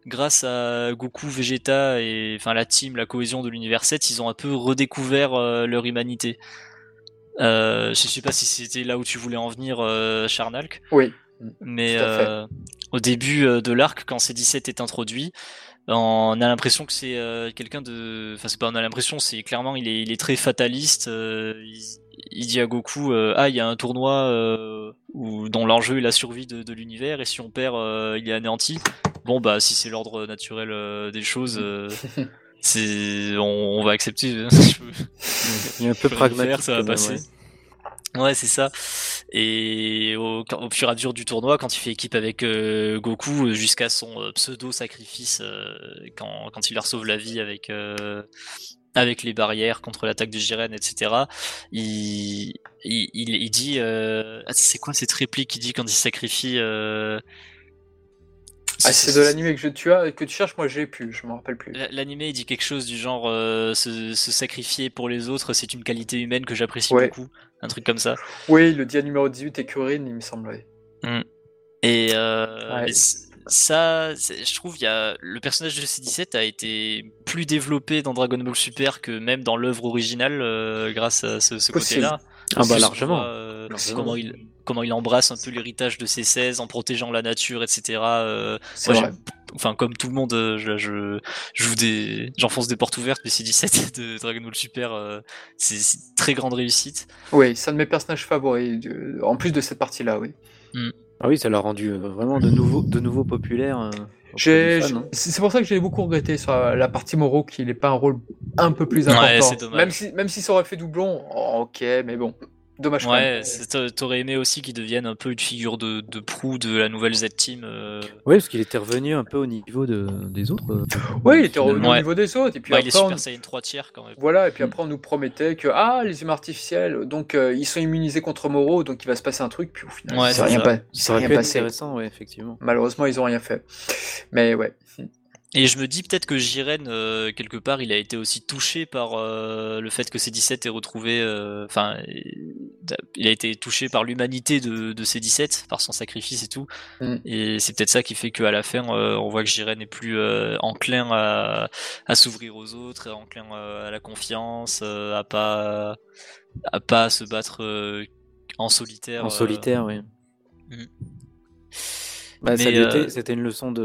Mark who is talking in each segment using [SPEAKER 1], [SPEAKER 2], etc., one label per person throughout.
[SPEAKER 1] grâce à Goku, Vegeta et enfin la team, la cohésion de l'univers 7, ils ont un peu redécouvert leur humanité. Je sais pas si c'était là où tu voulais en venir, Charnalk,
[SPEAKER 2] Oui,
[SPEAKER 1] mais
[SPEAKER 2] tout à fait.
[SPEAKER 1] au début de l'arc, quand C17 est introduit, on a l'impression que c'est quelqu'un de. Enfin, c'est pas on a l'impression, c'est clairement il est très fataliste. Il dit à Goku, ah, il y a un tournoi dont l'enjeu est la survie de l'univers, et si on perd, il est anéanti. Bon, bah, si c'est l'ordre naturel des choses, on va accepter.
[SPEAKER 3] Il est un
[SPEAKER 1] Je
[SPEAKER 3] peu
[SPEAKER 1] peux rien y faire,
[SPEAKER 3] pragmatique
[SPEAKER 1] ça va
[SPEAKER 3] quand même,
[SPEAKER 1] passer.
[SPEAKER 3] ouais.
[SPEAKER 1] Ouais, c'est ça. Et au fur et à mesure du tournoi, quand il fait équipe avec Goku, jusqu'à son pseudo-sacrifice, quand il leur sauve la vie avec les barrières contre l'attaque de Jiren, etc. Il dit... c'est quoi cette réplique qu'il dit quand il sacrifie
[SPEAKER 2] C'est de l'anime que tu cherches, moi j'ai pu, je m'en rappelle plus.
[SPEAKER 1] L'animé, il dit quelque chose du genre se sacrifier pour les autres, c'est une qualité humaine que j'apprécie
[SPEAKER 2] Ouais.
[SPEAKER 1] beaucoup. Un truc comme ça.
[SPEAKER 2] Oui, le dia numéro 18 est Kurin, il me semblait.
[SPEAKER 1] Et
[SPEAKER 2] Ouais.
[SPEAKER 1] ça, je trouve, le personnage de C17 a été plus développé dans Dragon Ball Super que même dans l'œuvre originale grâce à ce côté-là.
[SPEAKER 3] Ah bah
[SPEAKER 1] On
[SPEAKER 3] largement.
[SPEAKER 1] voit, comment il embrasse un peu l'héritage de C16 en protégeant la nature, etc.
[SPEAKER 2] C'est
[SPEAKER 1] Moi,
[SPEAKER 2] vrai.
[SPEAKER 1] enfin, comme tout le monde, j'enfonce des portes ouvertes, mais C17 de Dragon Ball Super, c'est une très grande réussite.
[SPEAKER 2] Oui, c'est un de mes personnages favoris, en plus de cette partie-là, oui.
[SPEAKER 3] Ah oui, ça l'a rendu vraiment de nouveau populaire auprès des fans, hein.
[SPEAKER 2] C'est pour ça que j'ai beaucoup regretté sur la partie Moro qu'il n'ait pas un rôle un peu plus important.
[SPEAKER 1] Ouais, c'est dommage.
[SPEAKER 2] Même si ça aurait fait doublon, ok, mais bon, dommage quand même.
[SPEAKER 1] Ouais, t'aurais aimé aussi qu'il devienne un peu une figure de proue de la nouvelle Z-Team.
[SPEAKER 3] Oui, parce qu'il était revenu un peu au niveau des autres.
[SPEAKER 2] Oui, il était revenu
[SPEAKER 1] finalement.
[SPEAKER 2] au niveau des autres, et puis
[SPEAKER 1] Bah, il est
[SPEAKER 2] après,
[SPEAKER 1] Super Saiyan 3 tiers quand même.
[SPEAKER 2] voilà, et puis après on nous promettait que les humains artificiels, donc ils sont immunisés contre Moro, donc il va se passer un truc, puis au final,
[SPEAKER 1] Ouais,
[SPEAKER 2] c'est rien,
[SPEAKER 3] Ça aurait
[SPEAKER 2] rien
[SPEAKER 3] pu être
[SPEAKER 2] passé.
[SPEAKER 3] intéressant, ouais, effectivement.
[SPEAKER 2] Malheureusement, ils ont rien fait. Mais ouais.
[SPEAKER 1] Et je me dis peut-être que Jiren, quelque part, il a été aussi touché par le fait que C17 ait retrouvé. Enfin, il a été touché par l'humanité de C17, par son sacrifice et tout. Et c'est peut-être ça qui fait qu'à la fin, on voit que Jiren est plus enclin à s'ouvrir aux autres, enclin à la confiance, à pas se battre en solitaire.
[SPEAKER 3] En solitaire, oui. Bah,
[SPEAKER 1] Mais
[SPEAKER 3] c'était une leçon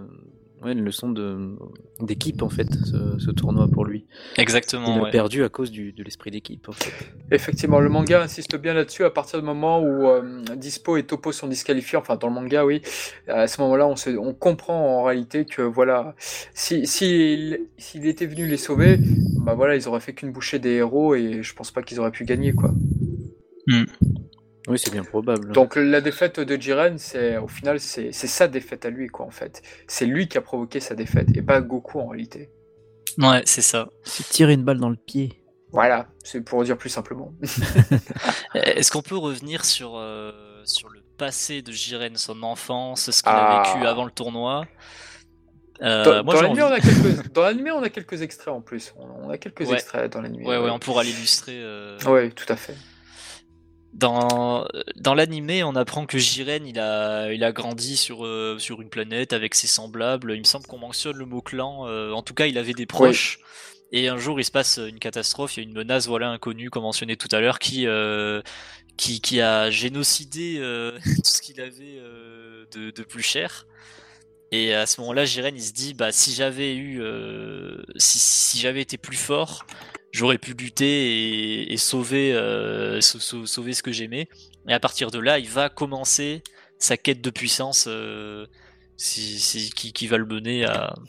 [SPEAKER 3] d'équipe en fait, ce tournoi pour lui.
[SPEAKER 1] exactement.
[SPEAKER 3] Il a perdu à cause de l'esprit d'équipe en fait.
[SPEAKER 2] Effectivement, le manga insiste bien là-dessus à partir du moment où Dispo et Topo sont disqualifiés, enfin dans le manga oui, à ce moment-là on comprend en réalité que voilà, s'il était venu les sauver, bah voilà, ils auraient fait qu'une bouchée des héros et je pense pas qu'ils auraient pu gagner quoi.
[SPEAKER 3] Oui, c'est bien probable.
[SPEAKER 2] Donc la défaite de Jiren, au final c'est sa défaite à lui quoi en fait. C'est lui qui a provoqué sa défaite et pas Goku en réalité.
[SPEAKER 1] Ouais, c'est ça.
[SPEAKER 3] C'est tirer une balle dans le pied.
[SPEAKER 2] Voilà, c'est pour dire plus simplement.
[SPEAKER 1] Est-ce qu'on peut revenir sur le passé de Jiren, son enfance, ce qu'il a vécu avant le tournoi?
[SPEAKER 2] Dans l'anime,
[SPEAKER 1] envie...
[SPEAKER 2] on a quelques extraits en plus. On a quelques extraits dans l'anime.
[SPEAKER 1] Ouais, on pourra l'illustrer.
[SPEAKER 2] Ouais, tout à fait.
[SPEAKER 1] Dans l'animé, on apprend que Jiren, il a grandi sur une planète avec ses semblables. Il me semble qu'on mentionne le mot clan. En tout cas, il avait des proches. Oui. Et un jour, il se passe une catastrophe. Il y a une menace, inconnue, comme mentionné tout à l'heure, qui a génocidé tout ce qu'il avait de plus cher. Et à ce moment-là, Jiren, il se dit, bah, si j'avais si j'avais été plus fort, j'aurais pu lutter et sauver ce que j'aimais. Et à partir de là, il va commencer sa quête de puissance qui va le mener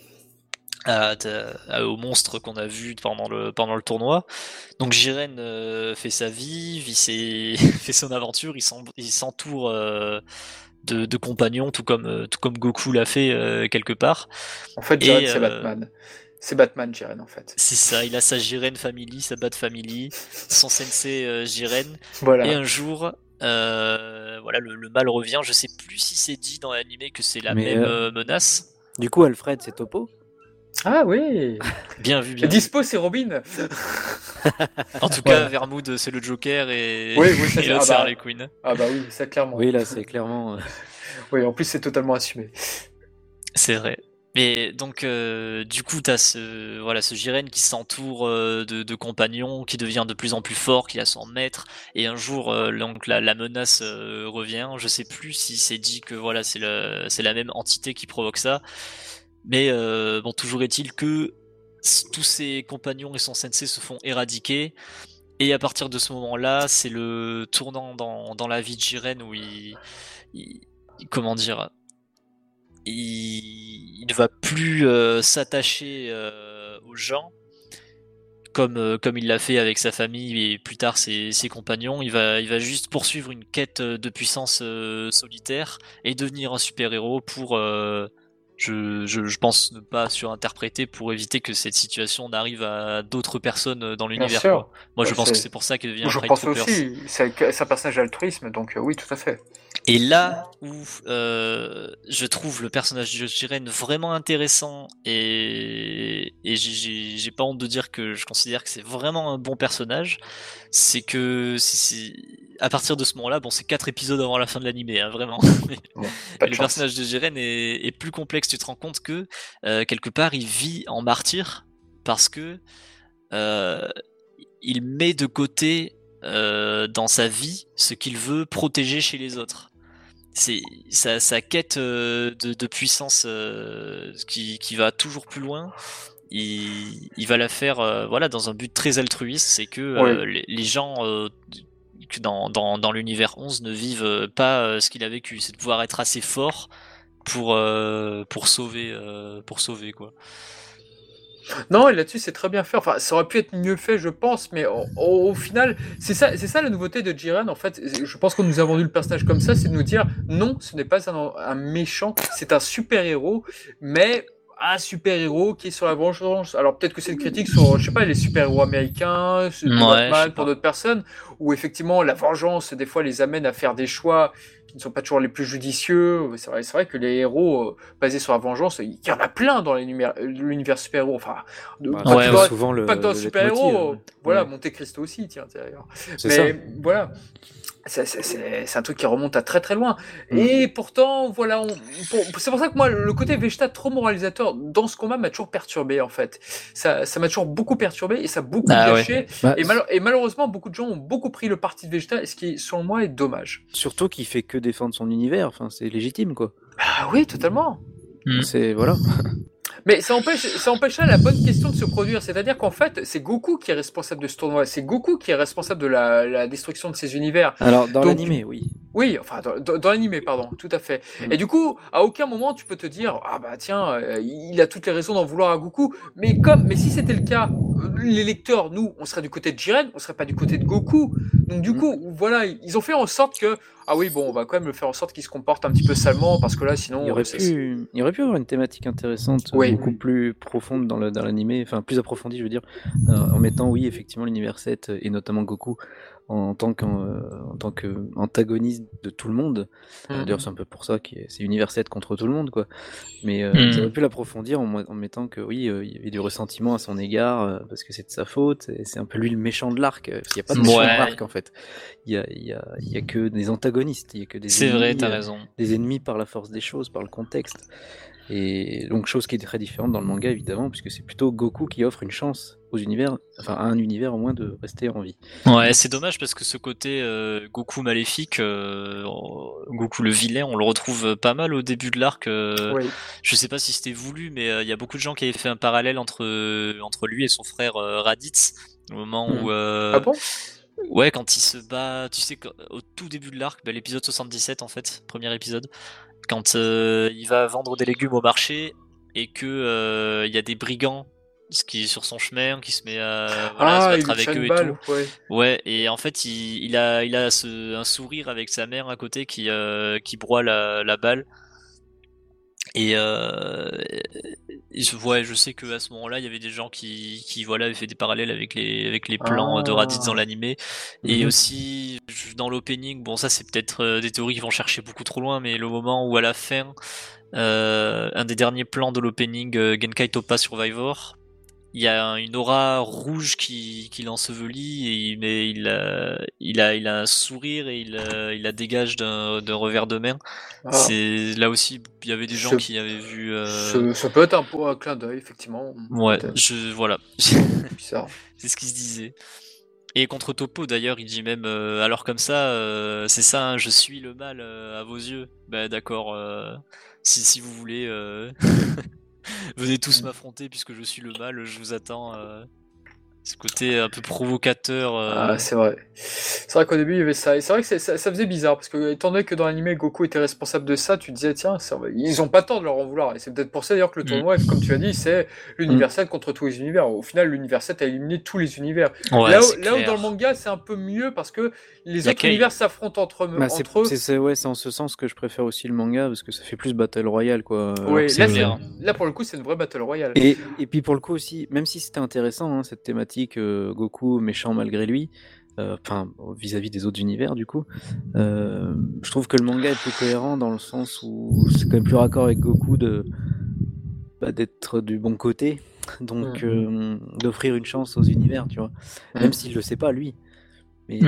[SPEAKER 1] au monstre qu'on a vu pendant le tournoi. Donc Jiren fait sa vie, fait son aventure, il s'entoure de compagnons, tout comme Goku l'a fait quelque part.
[SPEAKER 2] En fait, Jiren, c'est Batman. C'est Batman, Jiren, en fait.
[SPEAKER 1] C'est ça, il a sa Jiren Family, sa Bat Family, son sensei Jiren.
[SPEAKER 2] Voilà.
[SPEAKER 1] Et un jour, le mal revient. Je sais plus si c'est dit dans l'animé que c'est la même menace.
[SPEAKER 3] Du coup, Alfred, c'est Topo.
[SPEAKER 2] Ah oui.
[SPEAKER 1] Bien vu.
[SPEAKER 2] Dispo, c'est Robin.
[SPEAKER 1] En tout cas, Vermoud, c'est le Joker et
[SPEAKER 2] c'est
[SPEAKER 1] Harley Quinn.
[SPEAKER 2] Ah bah oui, ça clairement.
[SPEAKER 3] Oui, là, c'est clairement...
[SPEAKER 2] Oui, en plus, c'est totalement assumé.
[SPEAKER 1] C'est vrai. Mais donc, du coup, t'as ce Jiren qui s'entoure de compagnons, qui devient de plus en plus fort, qui a son maître, et un jour, donc la menace revient. Je sais plus si c'est dit que voilà, c'est la même entité qui provoque ça, mais bon, toujours est-il que tous ses compagnons et son sensei se font éradiquer. Et à partir de ce moment-là, c'est le tournant dans la vie de Jiren où comment dire, il ne va plus s'attacher aux gens comme il l'a fait avec sa famille et plus tard ses compagnons. Il va juste poursuivre une quête de puissance solitaire et devenir un super-héros pour je pense ne pas surinterpréter pour éviter que cette situation n'arrive à d'autres personnes dans
[SPEAKER 2] Bien
[SPEAKER 1] l'univers,
[SPEAKER 2] sûr.
[SPEAKER 1] quoi. Moi, je
[SPEAKER 2] Bah,
[SPEAKER 1] pense que c'est pour ça qu'il devient
[SPEAKER 2] Je
[SPEAKER 1] Pride
[SPEAKER 2] pense
[SPEAKER 1] Troopers.
[SPEAKER 2] aussi, c'est un personnage altruisme, donc oui, tout à fait.
[SPEAKER 1] Et là où je trouve le personnage de Jiren vraiment intéressant et j'ai pas honte de dire que je considère que c'est vraiment un bon personnage, c'est que à partir de ce moment-là, bon, c'est 4 épisodes avant la fin de l'animé, hein, vraiment.
[SPEAKER 2] Bon, pas de
[SPEAKER 1] Le
[SPEAKER 2] chance.
[SPEAKER 1] personnage de Jiren est plus complexe. Tu te rends compte que quelque part il vit en martyr parce que il met de côté dans sa vie ce qu'il veut protéger chez les autres. C'est sa quête de puissance qui va toujours plus loin. Il va la faire voilà, dans un but très altruiste, c'est que
[SPEAKER 2] Oui.
[SPEAKER 1] les gens que dans l'univers 11 ne vivent pas ce qu'il a vécu, c'est de pouvoir être assez fort pour sauver quoi.
[SPEAKER 2] Non, et là-dessus, c'est très bien fait. Enfin, ça aurait pu être mieux fait, je pense, mais au final, c'est ça la nouveauté de Jiren. En fait, je pense qu'on nous a vendu le personnage comme ça, c'est de nous dire non, ce n'est pas un méchant, c'est un super-héros, mais un super-héros qui est sur la vengeance. Alors peut-être que c'est une critique sur, je sais pas, les super-héros américains, de
[SPEAKER 1] Ouais, je sais
[SPEAKER 2] Batman pour
[SPEAKER 1] pas.
[SPEAKER 2] d'autres personnes, où effectivement la vengeance, des fois, les amène à faire des choix qui ne sont pas toujours les plus judicieux. C'est vrai que les héros basés sur la vengeance, il y en a plein dans l'univers super-héros. Enfin,
[SPEAKER 3] Bah,
[SPEAKER 2] pas,
[SPEAKER 1] Ouais,
[SPEAKER 2] que
[SPEAKER 1] ouais.
[SPEAKER 2] dans,
[SPEAKER 3] souvent
[SPEAKER 2] pas que dans
[SPEAKER 3] le
[SPEAKER 2] super-héros.
[SPEAKER 3] leitmotiv.
[SPEAKER 2] Voilà,
[SPEAKER 3] Ouais.
[SPEAKER 2] Monte Cristo aussi, tiens, d'ailleurs.
[SPEAKER 3] C'est ça.
[SPEAKER 2] Mais voilà. C'est un truc qui remonte à très très loin.
[SPEAKER 3] Mm.
[SPEAKER 2] Et pourtant, voilà, c'est pour ça que moi, le côté Vegeta trop moralisateur dans ce combat m'a toujours perturbé, en fait. Ça m'a toujours beaucoup perturbé et ça a beaucoup
[SPEAKER 1] Ah ouais.
[SPEAKER 2] gâché.
[SPEAKER 3] Bah,
[SPEAKER 2] Et malheureusement, beaucoup de gens ont beaucoup pris le parti de Vegeta, ce qui, selon moi, est dommage.
[SPEAKER 3] surtout qu'il fait que défendre son univers. Enfin, c'est légitime, quoi.
[SPEAKER 2] Ah oui, totalement.
[SPEAKER 1] Mm.
[SPEAKER 3] C'est voilà.
[SPEAKER 2] Mais ça empêche la bonne question de se produire. C'est-à-dire qu'en fait, c'est Goku qui est responsable de ce tournoi. C'est Goku qui est responsable de la destruction de ces univers.
[SPEAKER 3] Alors dans
[SPEAKER 2] Donc,
[SPEAKER 3] l'animé, oui.
[SPEAKER 2] oui, enfin, dans l'animé, pardon, tout à fait.
[SPEAKER 3] Mm.
[SPEAKER 2] Et du coup, à aucun moment tu peux te dire, ah bah tiens, il a toutes les raisons d'en vouloir à Goku. Mais si c'était le cas, les lecteurs, nous, on serait du côté de Jiren, on serait pas du côté de Goku. Donc du
[SPEAKER 3] Mm.
[SPEAKER 2] coup, voilà, ils ont fait en sorte que, ah oui, bon, on va quand même le faire en sorte qu'il se comporte un petit peu salement, parce que là, sinon,
[SPEAKER 3] Il aurait pu avoir une thématique intéressante,
[SPEAKER 2] Oui.
[SPEAKER 3] beaucoup plus profonde dans l'animé, enfin plus approfondie, je veux dire, en mettant, oui, effectivement, l'univers 7 et notamment Goku en tant qu'antagoniste de tout le monde. D'ailleurs, c'est un peu pour ça que c'est univers 7 contre tout le monde, quoi. Mais ils auraient pu l'approfondir en mettant que, oui, il y avait du ressentiment à son égard, parce que c'est de sa faute, et c'est un peu lui le méchant de l'arc, parce qu'il n'y a pas de méchant de l'arc, en fait. Il y a que des antagonistes, il y a que des
[SPEAKER 1] C'est
[SPEAKER 3] ennemis,
[SPEAKER 1] vrai, t'as raison.
[SPEAKER 3] des ennemis par la force des choses, par le contexte. Et donc, chose qui est très différente dans le manga, évidemment, puisque c'est plutôt Goku qui offre une chance aux univers, enfin à un univers au moins de rester en vie.
[SPEAKER 1] Ouais, c'est dommage parce que ce côté Goku maléfique, Goku le vilain, on le retrouve pas mal au début de l'arc.
[SPEAKER 2] Oui.
[SPEAKER 1] Je sais pas si c'était voulu, mais il y a beaucoup de gens qui avaient fait un parallèle entre lui et son frère Raditz, au moment où
[SPEAKER 2] Ah bon?
[SPEAKER 1] ouais, quand il se bat, tu sais, au tout début de l'arc, l'épisode 77 en fait, premier épisode, quand il va vendre des légumes au marché et que il y a des brigands qui est sur son chemin, qui se met à, voilà, à se
[SPEAKER 2] Ah, il
[SPEAKER 1] battre
[SPEAKER 2] lui
[SPEAKER 1] avec
[SPEAKER 2] tire
[SPEAKER 1] eux
[SPEAKER 2] une
[SPEAKER 1] et
[SPEAKER 2] balle,
[SPEAKER 1] tout.
[SPEAKER 2] ouais.
[SPEAKER 1] Ouais, et en fait, il a un sourire avec sa mère à côté qui broie la balle. Et je sais que à ce moment-là, il y avait des gens qui voilà, avaient fait des parallèles avec les plans de Raditz dans l'animé. Et aussi dans l'opening, bon ça c'est peut-être des théories qui vont chercher beaucoup trop loin, mais le moment où à la fin, un des derniers plans de l'opening Genkai Toppa Survivor, il y a une aura rouge qui l'ensevelit et il a un sourire et il la dégage d'un revers de main. C'est là aussi, il y avait des gens qui avaient vu.
[SPEAKER 2] Ça peut être un clin d'œil, effectivement.
[SPEAKER 1] Ouais, voilà.
[SPEAKER 2] Bizarre.
[SPEAKER 1] C'est ce qui se disait. Et contre Topo d'ailleurs, il dit même alors comme ça, c'est ça, hein, je suis le mal à vos yeux. Bah d'accord, si vous voulez, venez tous m'affronter puisque je suis le mal, je vous attends. Ce côté un peu provocateur.
[SPEAKER 2] C'est vrai. C'est vrai qu'au début il y avait ça. Et c'est vrai que ça faisait bizarre parce que étant donné que dans l'anime Goku était responsable de ça, tu te disais tiens, ils ont pas tort de leur en vouloir. Et c'est peut-être pour ça d'ailleurs que le tournoi, comme tu as dit, c'est l'univers 7 contre tous les univers. Au final, l'univers 7 a éliminé tous les univers.
[SPEAKER 1] Ouais,
[SPEAKER 2] là où dans le manga c'est un peu mieux parce que les autres univers s'affrontent entre eux.
[SPEAKER 3] C'est en ce sens que je préfère aussi le manga parce que ça fait plus Battle Royale quoi.
[SPEAKER 2] Oui, là pour le coup c'est une vraie Battle Royale.
[SPEAKER 3] Et puis pour le coup aussi, même si c'était intéressant hein, cette thématique Goku méchant malgré lui, enfin vis-à-vis des autres univers du coup, je trouve que le manga est plus cohérent dans le sens où c'est quand même plus raccord avec Goku d'être du bon côté, donc d'offrir une chance aux univers, tu vois, même s'il le sait pas lui. Mais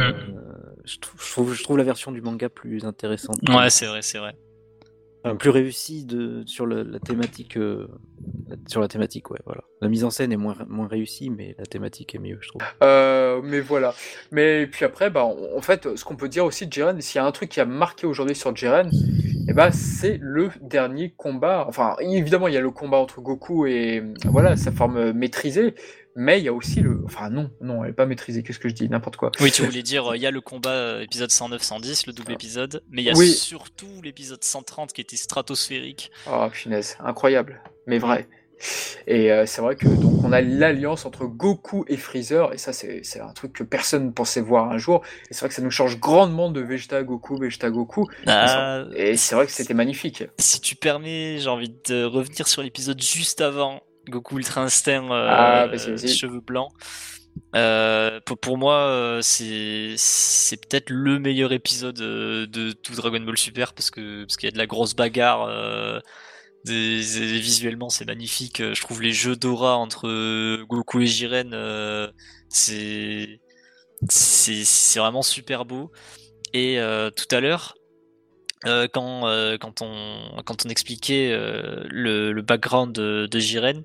[SPEAKER 3] je trouve la version du manga plus intéressante.
[SPEAKER 1] Ouais, c'est vrai.
[SPEAKER 3] Enfin, plus réussi sur la thématique, sur la thématique, ouais, voilà. La mise en scène est moins réussie, mais la thématique est mieux, je trouve.
[SPEAKER 2] Mais voilà. Mais puis après, en fait, ce qu'on peut dire aussi de Jiren, s'il y a un truc qui a marqué aujourd'hui sur Jiren, c'est le dernier combat. Enfin, évidemment, il y a le combat entre Goku et voilà sa forme maîtrisée. Mais il y a aussi Enfin, non, elle n'est pas maîtrisée. Qu'est-ce que je dis? N'importe quoi.
[SPEAKER 1] Oui, tu voulais dire, il y a le combat épisode 109-110, le double épisode, mais il y a surtout l'épisode 130 qui était stratosphérique.
[SPEAKER 2] Oh, punaise, incroyable, mais vrai. Et c'est vrai que donc on a l'alliance entre Goku et Freezer, et ça c'est un truc que personne ne pensait voir un jour. Et c'est vrai que ça nous change grandement de Vegeta à Goku. Et c'est vrai que c'était magnifique.
[SPEAKER 1] Si tu permets, j'ai envie de revenir sur l'épisode juste avant. Goku Ultra Instinct,
[SPEAKER 2] vas-y.
[SPEAKER 1] cheveux blancs. Pour moi, c'est peut-être le meilleur épisode de tout Dragon Ball Super parce qu'il y a de la grosse bagarre. Visuellement, c'est magnifique. Je trouve les jeux d'aura entre Goku et Jiren, c'est vraiment super beau. Et tout à l'heure, quand on expliquait le background de Jiren,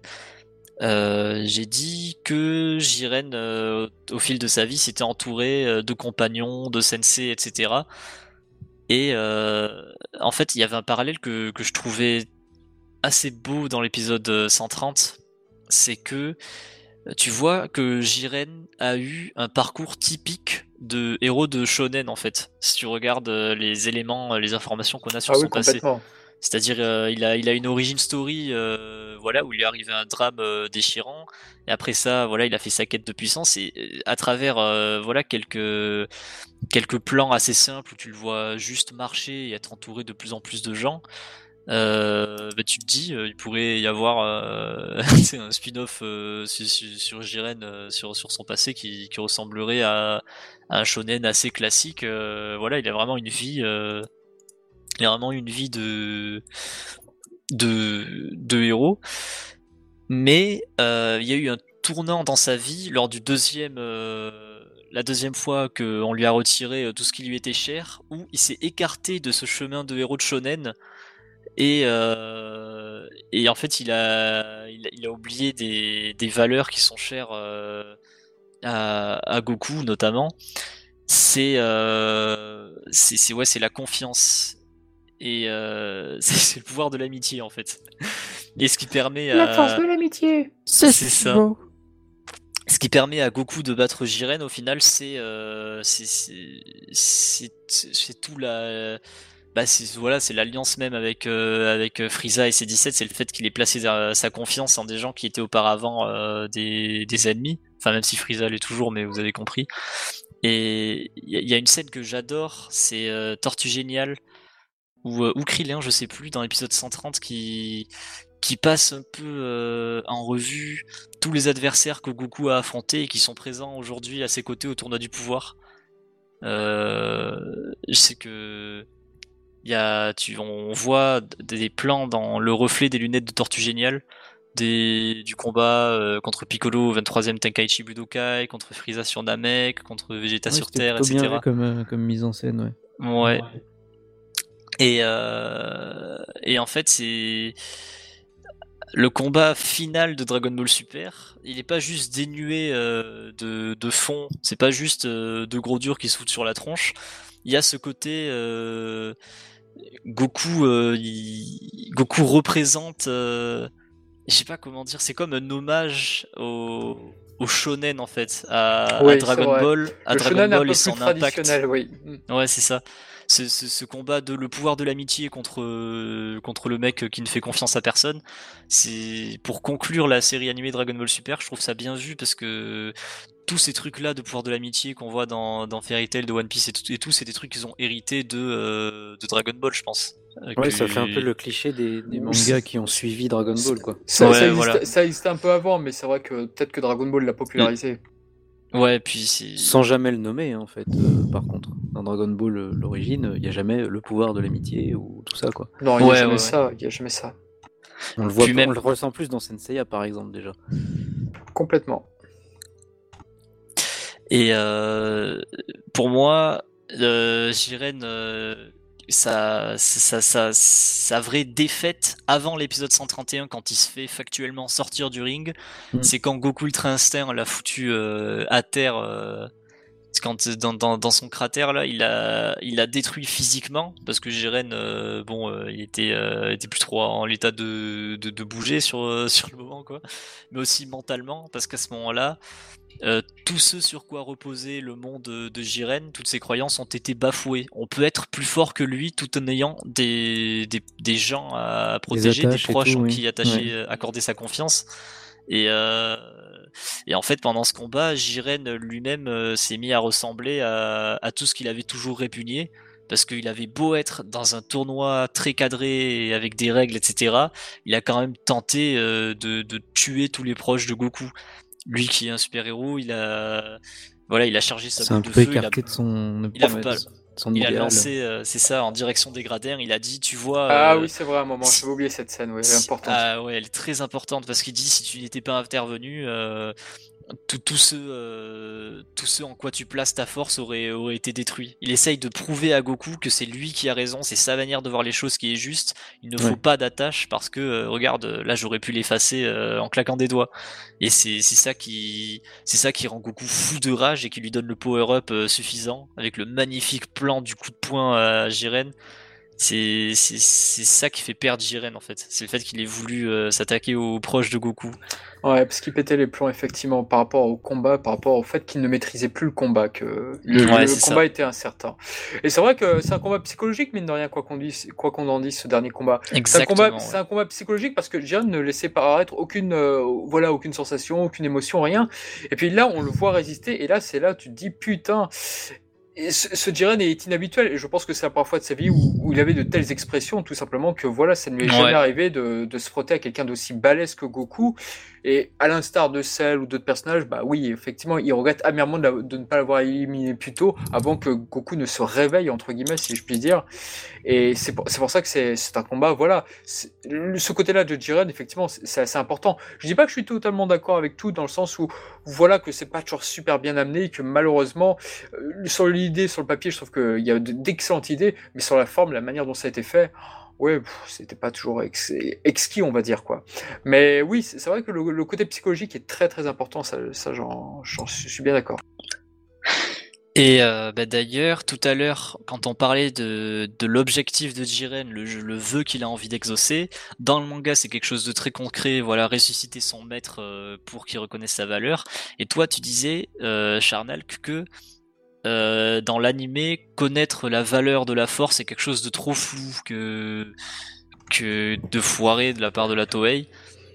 [SPEAKER 1] j'ai dit que Jiren, au fil de sa vie, s'était entouré de compagnons, de sensei, etc. Et en fait, il y avait un parallèle que je trouvais assez beau dans l'épisode 130, c'est que tu vois que Jiren a eu un parcours typique de héros de shonen en fait. Si tu regardes les éléments, les informations qu'on a sur son passé. C'est-à-dire il a une origin story où il est arrivé un drame déchirant et après ça il a fait sa quête de puissance et à travers quelques plans assez simples où tu le vois juste marcher et être entouré de plus en plus de gens. Tu te dis il pourrait y avoir un spin-off sur Jiren sur son passé qui ressemblerait à un shonen assez classique. Il a vraiment une vie de héros, mais il y a eu un tournant dans sa vie lors du la deuxième fois qu'on lui a retiré tout ce qui lui était cher, où il s'est écarté de ce chemin de héros de shonen. Et en fait, il a oublié des valeurs qui sont chères à Goku notamment. C'est la confiance et c'est le pouvoir de l'amitié en fait. Et ce qui permet
[SPEAKER 2] la force de l'amitié.
[SPEAKER 1] C'est ça. Beau. Ce qui permet à Goku de battre Jiren au final, c'est tout c'est l'alliance même avec Frieza et ses 17, c'est le fait qu'il ait placé sa confiance en des gens qui étaient auparavant des ennemis, enfin même si Frieza l'est toujours, mais vous avez compris. Et il y a une scène que j'adore, c'est Tortue Géniale ou Krillin, je sais plus, dans l'épisode 130 qui passe un peu en revue tous les adversaires que Goku a affrontés et qui sont présents aujourd'hui à ses côtés au tournoi du pouvoir. Je sais que on voit des plans dans le reflet des lunettes de Tortue Géniale du combat contre Piccolo au 23e Tenkaichi Budokai, contre Frieza sur Namek, contre Vegeta sur Terre,
[SPEAKER 3] etc.
[SPEAKER 1] etc.
[SPEAKER 3] Bien vu comme mise en scène, ouais.
[SPEAKER 1] Ouais. Et en fait, c'est le combat final de Dragon Ball Super. Il est pas juste dénué de fond. C'est pas juste deux gros durs qui se foutent sur la tronche. Il y a ce côté Goku. Goku représente. Je sais pas comment dire. C'est comme un hommage au shonen en fait, à Dragon Ball, à Dragon Ball et son impact.
[SPEAKER 2] Oui.
[SPEAKER 1] Ouais, c'est ça. Ce combat de le pouvoir de l'amitié contre le mec qui ne fait confiance à personne, c'est pour conclure la série animée Dragon Ball Super. Je trouve ça bien vu parce que tous ces trucs là de pouvoir de l'amitié qu'on voit dans Fairy Tail, de One Piece et tout, c'est des trucs qu'ils ont hérité de Dragon Ball, je pense.
[SPEAKER 3] Ouais, ça fait un peu le cliché des mangas qui ont suivi Dragon Ball, quoi.
[SPEAKER 2] Ça existait un peu avant, mais c'est vrai que peut-être que Dragon Ball l'a popularisé.
[SPEAKER 1] Ouais, puis
[SPEAKER 3] sans jamais le nommer, en fait. Par contre, dans Dragon Ball, l'origine, il n'y a jamais le pouvoir de l'amitié ou tout ça, quoi.
[SPEAKER 2] Non, il n'y a jamais ça. Il y a jamais ça.
[SPEAKER 3] On le voit, on le ressent plus dans Senseiya, par exemple, déjà.
[SPEAKER 2] Complètement.
[SPEAKER 1] Et pour moi, Jiren, sa vraie défaite avant l'épisode 131, quand il se fait factuellement sortir du ring, c'est quand Goku Ultra Instinct l'a foutu à terre. Quand dans son cratère là, il a détruit physiquement parce que Jiren, il était plus trop en l'état de bouger sur le moment, quoi, mais aussi mentalement, parce qu'à ce moment-là, tout ce sur quoi reposait le monde de Jiren, toutes ses croyances ont été bafouées. On peut être plus fort que lui tout en ayant des gens à protéger, des proches en qui accorder sa confiance. Et en fait, pendant ce combat, Jiren lui-même s'est mis à ressembler à tout ce qu'il avait toujours répugné, parce qu'il avait beau être dans un tournoi très cadré et avec des règles, etc., il a quand même tenté de tuer tous les proches de Goku. Lui qui est un super-héros, il a chargé sa boule de feu.
[SPEAKER 3] Il a
[SPEAKER 1] lancé, c'est ça, en direction des gradins. Il a dit, tu vois.
[SPEAKER 2] Ah oui, c'est vrai, un moment, j'avais oublié cette scène, elle est importante.
[SPEAKER 1] Ah ouais, elle est très importante parce qu'il dit, si tu n'étais pas intervenu, tout ce en quoi tu places ta force aurait été détruit. Il essaye de prouver à Goku que c'est lui qui a raison, c'est sa manière de voir les choses qui est juste. Il ne faut pas d'attache parce que regarde, là j'aurais pu l'effacer en claquant des doigts. Et c'est ça qui rend Goku fou de rage et qui lui donne le power-up suffisant avec le magnifique plan du coup de poing à Jiren. C'est ça qui fait perdre Jiren en fait. C'est le fait qu'il ait voulu s'attaquer aux proches de Goku.
[SPEAKER 2] Ouais, parce qu'il pétait les plombs effectivement par rapport au combat, par rapport au fait qu'il ne maîtrisait plus le combat, que le combat était incertain. Et c'est vrai que c'est un combat psychologique, mine de rien, quoi qu'on en dise, ce dernier combat.
[SPEAKER 1] Exactement.
[SPEAKER 2] C'est un combat psychologique parce que Jiren ne laissait paraître aucune sensation, aucune émotion, rien. Et puis là, on le voit résister, et là, c'est là, tu te dis, putain. Et ce Jiren est inhabituel, et je pense que c'est la première fois de sa vie où il avait de telles expressions, tout simplement, que voilà, ça ne lui est jamais arrivé de se frotter à quelqu'un d'aussi balèze que Goku. Et à l'instar de Cell ou d'autres personnages, bah oui, effectivement, il regrette amèrement de ne pas l'avoir éliminé plus tôt, avant que Goku ne se réveille, entre guillemets, si je puis dire. Et c'est pour ça que c'est un combat, voilà. Ce côté-là de Jiren, effectivement, c'est assez important. Je dis pas que je suis totalement d'accord avec tout, dans le sens où, voilà, que c'est pas toujours super bien amené, que malheureusement, sur l'idée, sur le papier, je trouve qu'il y a d'excellentes idées, mais sur la forme, la manière dont ça a été fait, ouais, c'était pas toujours exquis, on va dire, quoi. Mais oui, c'est vrai que le côté psychologique est très très important, ça je suis bien d'accord.
[SPEAKER 1] Et d'ailleurs, tout à l'heure, quand on parlait de l'objectif de Jiren, le vœu qu'il a envie d'exaucer, dans le manga, c'est quelque chose de très concret, voilà, ressusciter son maître pour qu'il reconnaisse sa valeur. Et toi, tu disais, Charnalk, que dans l'animé, connaître la valeur de la force est quelque chose de trop flou, que de foiré de la part de la Toei.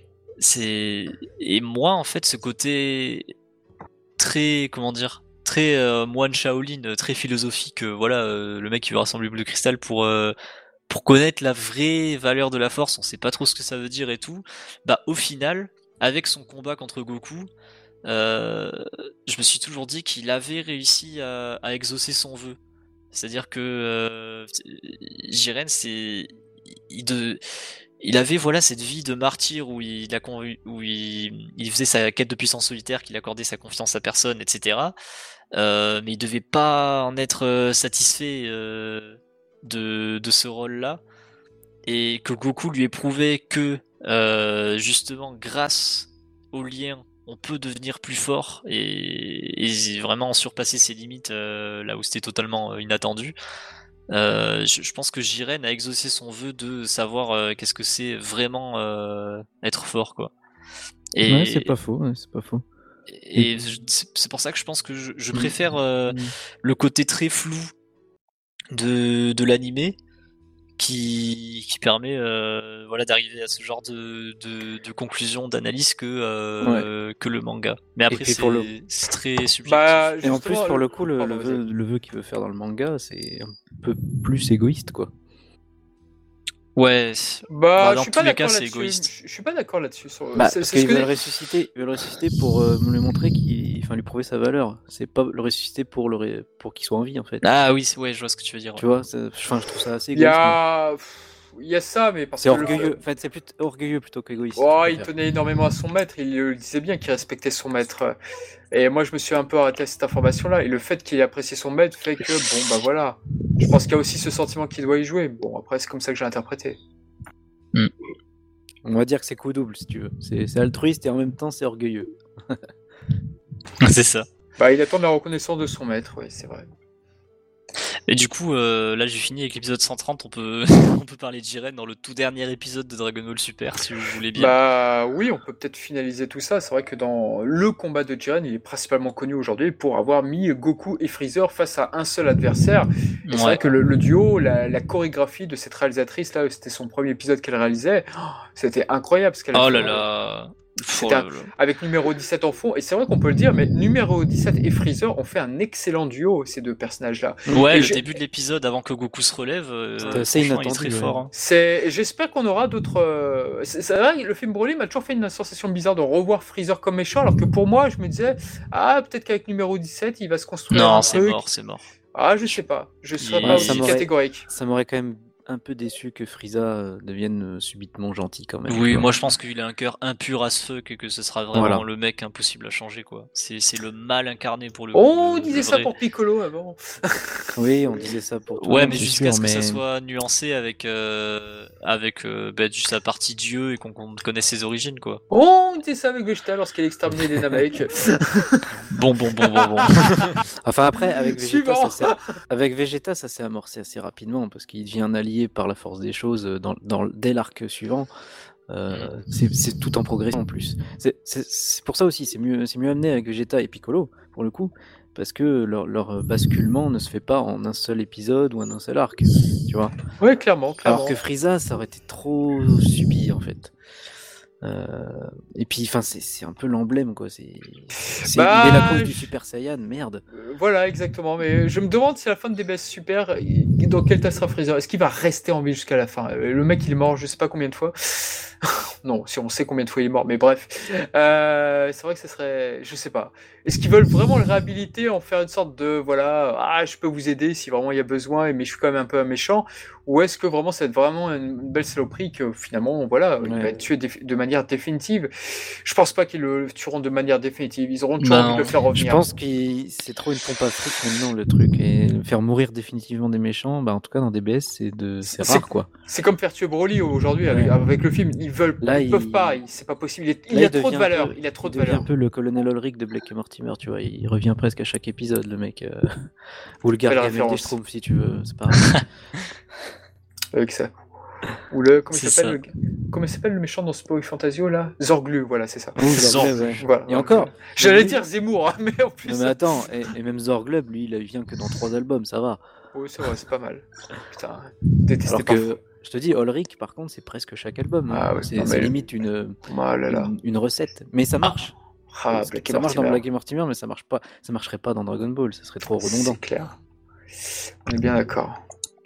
[SPEAKER 1] Et moi, en fait, ce côté très, comment dire, très moine Shaolin, très philosophique, voilà, le mec qui veut rassembler le cristal pour connaître la vraie valeur de la force, on sait pas trop ce que ça veut dire et tout. Bah au final, avec son combat contre Goku, je me suis toujours dit qu'il avait réussi à exaucer son vœu. C'est-à-dire que Jiren, il avait voilà cette vie de martyr où il faisait sa quête de puissance solitaire, qu'il accordait sa confiance à personne, etc. Mais il devait pas en être satisfait de ce rôle-là, et que Goku lui ait prouvé que justement grâce au lien on peut devenir plus fort et vraiment surpasser ses limites là où c'était totalement inattendu. Je pense que Jiren a exaucé son vœu de savoir qu'est-ce que c'est vraiment être fort, quoi. Et,
[SPEAKER 3] Ouais, c'est pas faux, c'est pas faux.
[SPEAKER 1] Et c'est pour ça que je pense que je préfère le côté très flou de l'animé qui permet voilà d'arriver à ce genre de conclusion, d'analyse que le manga. Mais après c'est très subjectif.
[SPEAKER 3] Et en plus pour le coup le vœu qu'il veut faire dans le manga c'est un peu plus égoïste, quoi.
[SPEAKER 1] Ouais.
[SPEAKER 2] Bah,
[SPEAKER 1] dans
[SPEAKER 2] je suis
[SPEAKER 1] tous
[SPEAKER 2] pas
[SPEAKER 1] les cas
[SPEAKER 2] d'accord
[SPEAKER 1] c'est
[SPEAKER 2] là-dessus.
[SPEAKER 1] égoïste.
[SPEAKER 2] Je suis pas d'accord là-dessus.
[SPEAKER 3] Parce qu'il veut le ressusciter. Il veut le ressusciter pour lui montrer lui prouver sa valeur. C'est pas le ressusciter pour qu'il soit en vie, en fait.
[SPEAKER 1] Ah oui, ouais, je vois ce que tu veux dire.
[SPEAKER 3] Tu vois, je trouve ça assez égoïste.
[SPEAKER 2] Il y a ça, mais parce
[SPEAKER 3] c'est orgueilleux. En fait, c'est plus orgueilleux plutôt qu'égoïste.
[SPEAKER 2] Oh, il tenait énormément à son maître. Il le disait bien qu'il respectait son maître. Et moi, je me suis un peu arrêté à cette information-là. Et le fait qu'il apprécie son maître fait que, bon, bah voilà. Je pense qu'il y a aussi ce sentiment qu'il doit y jouer. Bon, après, c'est comme ça que j'ai interprété.
[SPEAKER 3] On va dire que c'est coup double, si tu veux. C'est altruiste et en même temps, c'est orgueilleux.
[SPEAKER 1] C'est ça.
[SPEAKER 2] Bah, il attend la reconnaissance de son maître, oui, c'est vrai.
[SPEAKER 1] Et du coup, là j'ai fini avec l'épisode 130, on peut parler de Jiren dans le tout dernier épisode de Dragon Ball Super, si vous voulez bien.
[SPEAKER 2] Bah oui, on peut peut-être finaliser tout ça. C'est vrai que dans le combat de Jiren, il est principalement connu aujourd'hui pour avoir mis Goku et Freezer face à un seul adversaire. Et c'est vrai que le duo, la chorégraphie de cette réalisatrice, là, c'était son premier épisode qu'elle réalisait, c'était incroyable. Ce qu'elle
[SPEAKER 1] oh là là.
[SPEAKER 2] Avec numéro 17 en fond, et c'est vrai qu'on peut le dire, mais numéro 17 et Freezer ont fait un excellent duo, ces deux personnages-là.
[SPEAKER 1] Ouais, le début de l'épisode avant que Goku se relève,
[SPEAKER 3] c'est inattendu,
[SPEAKER 1] il est très fort. Hein.
[SPEAKER 2] J'espère qu'on aura d'autres. C'est vrai, le film Broly m'a toujours fait une sensation bizarre de revoir Freezer comme méchant, alors que pour moi, je me disais, peut-être qu'avec numéro 17, il va se construire un truc.
[SPEAKER 1] Non, c'est mort.
[SPEAKER 2] Ah, je sais pas, je serais pas aussi catégorique.
[SPEAKER 3] Ça m'aurait quand même un peu déçu que Frieza devienne subitement gentil quand même.
[SPEAKER 1] Oui, moi je pense qu'il a un cœur impur as fuck et que ce sera vraiment le mec impossible à changer, quoi. C'est le mal incarné pour le coup.
[SPEAKER 2] On disait ça pour Piccolo avant.
[SPEAKER 3] Oui, on disait ça pour tout.
[SPEAKER 1] Ouais, mais jusqu'à ce que ça soit nuancé avec juste la partie dieu et qu'on connaisse ses origines, quoi.
[SPEAKER 2] On disait ça avec Vegeta lorsqu'il exterminait les Namek.
[SPEAKER 1] Bon.
[SPEAKER 3] Enfin après, avec Vegeta, ça s'est amorcé assez rapidement parce qu'il devient un allié par la force des choses dès l'arc suivant. C'est tout en progression en plus. C'est pour ça aussi, c'est mieux amené avec Vegeta et Piccolo pour le coup, parce que leur basculement ne se fait pas en un seul épisode ou en un seul arc, tu vois.
[SPEAKER 2] Ouais, clairement.
[SPEAKER 3] Alors que Frieza, ça aurait été trop subi en fait. Et puis, enfin, c'est un peu l'emblème, quoi. Il est la cause du Super Saiyan, merde.
[SPEAKER 2] Voilà, exactement. Mais je me demande si à la fin de DBS Super, dans quel tas sera Freezer. Est-ce qu'il va rester en vie jusqu'à la fin? Le mec, il est mort, je sais pas combien de fois. Non, si on sait combien de fois il est mort, mais bref. C'est vrai que ce serait, je sais pas. Est-ce qu'ils veulent vraiment le réhabiliter, en faire une sorte de, voilà, je peux vous aider si vraiment il y a besoin, mais je suis quand même un peu un méchant, ou est-ce que vraiment ça va être vraiment une belle saloperie que finalement, voilà, il va être tué de manière définitive? Je pense pas qu'ils le tueront de manière définitive. Ils auront toujours envie de le faire revenir.
[SPEAKER 3] Je pense que c'est trop une pompe à fric maintenant le truc, et faire mourir définitivement des méchants, en tout cas dans DBS, c'est rare, quoi.
[SPEAKER 2] C'est comme faire tuer Broly aujourd'hui avec le film. Ils peuvent pas. C'est pas possible. Il a trop de valeur. Il a trop de valeur.
[SPEAKER 3] Il devient un peu le colonel Ulrich de Black et Mortimer, tu vois. Il revient presque à chaque épisode, le mec. Ou le Gargamel des Schtroumpfs, si tu veux. C'est pareil.
[SPEAKER 2] Avec ça. Ou comment il s'appelle le méchant dans Spy Fantasio là? Zorglu, voilà, c'est ça.
[SPEAKER 3] Zorglub, voilà. Et encore.
[SPEAKER 2] J'allais dire Zemmour, mais en plus.
[SPEAKER 3] Non, mais attends, et même Zorglub, lui, il vient que dans 3 albums, ça va.
[SPEAKER 2] Oui, c'est vrai, c'est pas mal. Putain, détesté parfois.
[SPEAKER 3] Je te dis, Ulrich, par contre, c'est presque chaque album. C'est limite une recette. Mais ça marche. Ça marche dans Black et Mortimer, mais ça marcherait pas dans Dragon Ball. Ça serait trop redondant.
[SPEAKER 2] C'est clair. On est bien d'accord.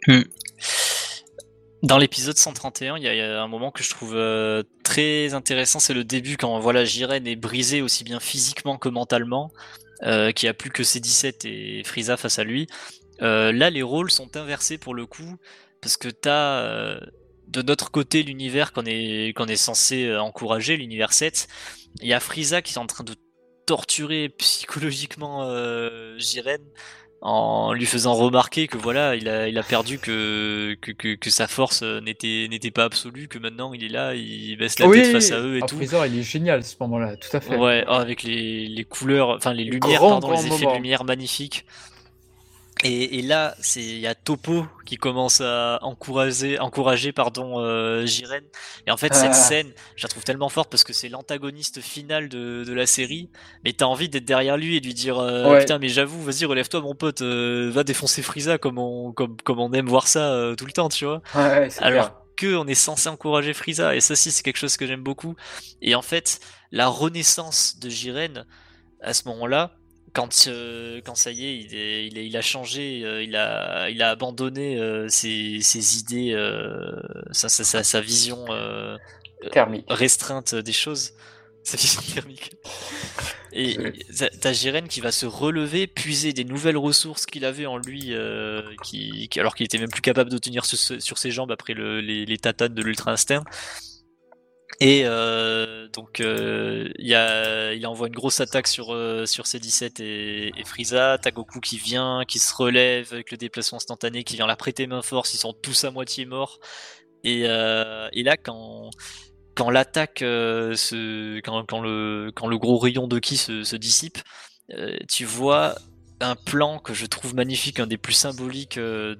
[SPEAKER 1] Dans l'épisode 131, il y a un moment que je trouve très intéressant, c'est le début quand Jiren est brisé aussi bien physiquement que mentalement, qu'il n'y a plus que C17 et Frieza face à lui. Là, les rôles sont inversés pour le coup, parce que t'as de notre côté l'univers qu'on est censé encourager, l'univers 7, il y a Frieza qui est en train de torturer psychologiquement Jiren en lui faisant remarquer que voilà, il a perdu que sa force n'était pas absolue, que maintenant il est là, il baisse la tête face à eux et tout.
[SPEAKER 2] Freezer, il est génial à ce moment-là, tout à fait.
[SPEAKER 1] Ouais, avec les couleurs, enfin les lumières, les effets de lumière magnifiques. Et là, il y a Toppo qui commence à encourager Jiren. Et en fait, cette scène, je la trouve tellement forte parce que c'est l'antagoniste final de la série. Mais t'as envie d'être derrière lui et de lui dire putain, mais j'avoue, vas-y, relève-toi, mon pote, va défoncer Frieza comme on aime voir ça tout le temps, tu vois.
[SPEAKER 2] Ouais,
[SPEAKER 1] alors que on est censé encourager Frieza. Et ça, c'est quelque chose que j'aime beaucoup. Et en fait, la renaissance de Jiren à ce moment-là, quand ça y est, il a changé, il a abandonné ses idées, sa vision
[SPEAKER 2] thermique,
[SPEAKER 1] restreinte des choses, sa vision thermique. Et t'as Jiren qui va se relever, puiser des nouvelles ressources qu'il avait en lui, alors qu'il était même plus capable de tenir sur ses jambes après les tatanes de l'Ultra Instinct. Et donc il envoie une grosse attaque sur C17 et Frieza. T'as Goku qui vient, qui se relève avec le déplacement instantané, qui vient la prêter main force. Ils sont tous à moitié morts. Et là quand l'attaque quand le gros rayon de ki se dissipe, tu vois un plan que je trouve magnifique, un des plus symboliques un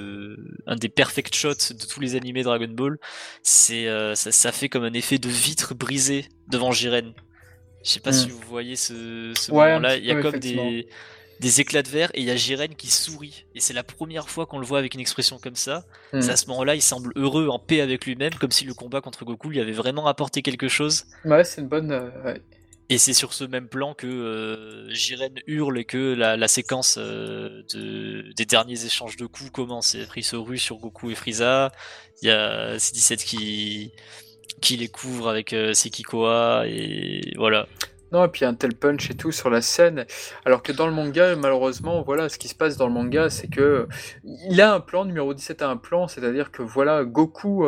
[SPEAKER 1] des perfect shots de tous les animés Dragon Ball. C'est ça fait comme un effet de vitre brisée devant Jiren. Je sais pas si vous voyez ce moment-là. Il y a comme des éclats de verre et il y a Jiren qui sourit. Et c'est la première fois qu'on le voit avec une expression comme ça. C'est à ce moment-là, il semble heureux, en paix avec lui-même, comme si le combat contre Goku lui avait vraiment apporté quelque chose.
[SPEAKER 2] Ouais, c'est une bonne... ouais.
[SPEAKER 1] Et c'est sur ce même plan que Jiren hurle et que la séquence des derniers échanges de coups commence. Et après, il se rue sur Goku et Frieza. Il y a C17 qui les couvre avec Sekikoa et voilà.
[SPEAKER 2] Non, et puis un tel punch et tout sur la scène, alors que dans le manga, malheureusement, voilà, ce qui se passe dans le manga, c'est que il a un plan, numéro 17 a un plan, c'est-à-dire que voilà, Goku,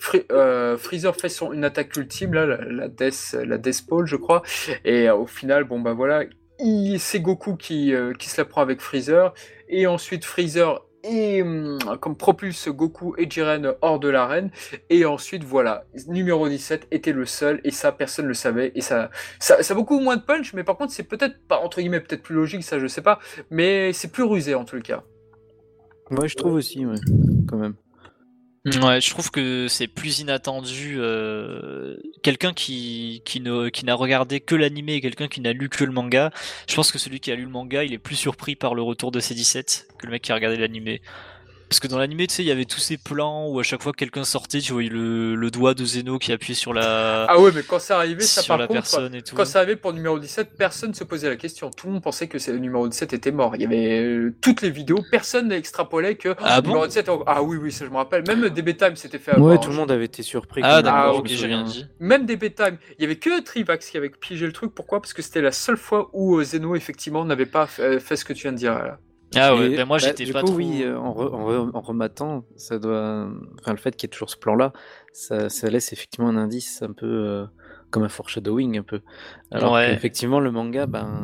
[SPEAKER 2] Freezer fait une attaque ultime, là, la Death Ball, je crois, et au final, bon bah voilà, c'est Goku qui se la prend avec Freezer, et ensuite Freezer et comme propulse Goku et Jiren hors de l'arène, et ensuite voilà, numéro 17 était le seul, et ça personne le savait, et ça a beaucoup moins de punch, mais par contre c'est peut-être pas, entre guillemets, peut-être plus logique, ça je sais pas, mais c'est plus rusé en tout cas.
[SPEAKER 3] Ouais, je trouve aussi, ouais, quand même.
[SPEAKER 1] Ouais, je trouve que c'est plus inattendu. Quelqu'un qui n'a regardé que l'animé et quelqu'un qui n'a lu que le manga, je pense que celui qui a lu le manga, il est plus surpris par le retour de C17 que le mec qui a regardé l'animé. Parce que dans l'animé, tu sais, il y avait tous ces plans où à chaque fois que quelqu'un sortait, tu voyais le doigt de Zeno qui appuyait sur la...
[SPEAKER 2] Ah ouais, mais quand c'est arrivé, ça
[SPEAKER 1] sur
[SPEAKER 2] par
[SPEAKER 1] la
[SPEAKER 2] contre,
[SPEAKER 1] personne et tout.
[SPEAKER 2] quand c'est arrivé pour le numéro 17, personne ne se posait la question. Tout le monde pensait que le numéro 17 était mort. Il y avait toutes les vidéos, personne n'extrapolait que
[SPEAKER 1] Ah
[SPEAKER 2] le numéro 17... Ah oui, ça je me rappelle. Même DB Time s'était fait avoir.
[SPEAKER 3] Ouais, tout le monde avait été surpris.
[SPEAKER 1] Ah d'accord, ok, j'ai rien dit.
[SPEAKER 2] Même DB Time. Il y avait que Trivax qui avait pigé le truc. Pourquoi ? Parce que c'était la seule fois où Zeno, effectivement, n'avait pas fait ce que tu viens de dire là.
[SPEAKER 1] Ah ouais, ben moi j'étais pas trop...
[SPEAKER 3] Oui, en rematant, ça doit... Enfin, le fait qu'il y ait toujours ce plan-là, ça laisse effectivement un indice un peu comme un foreshadowing un peu. Alors qu'effectivement, le manga,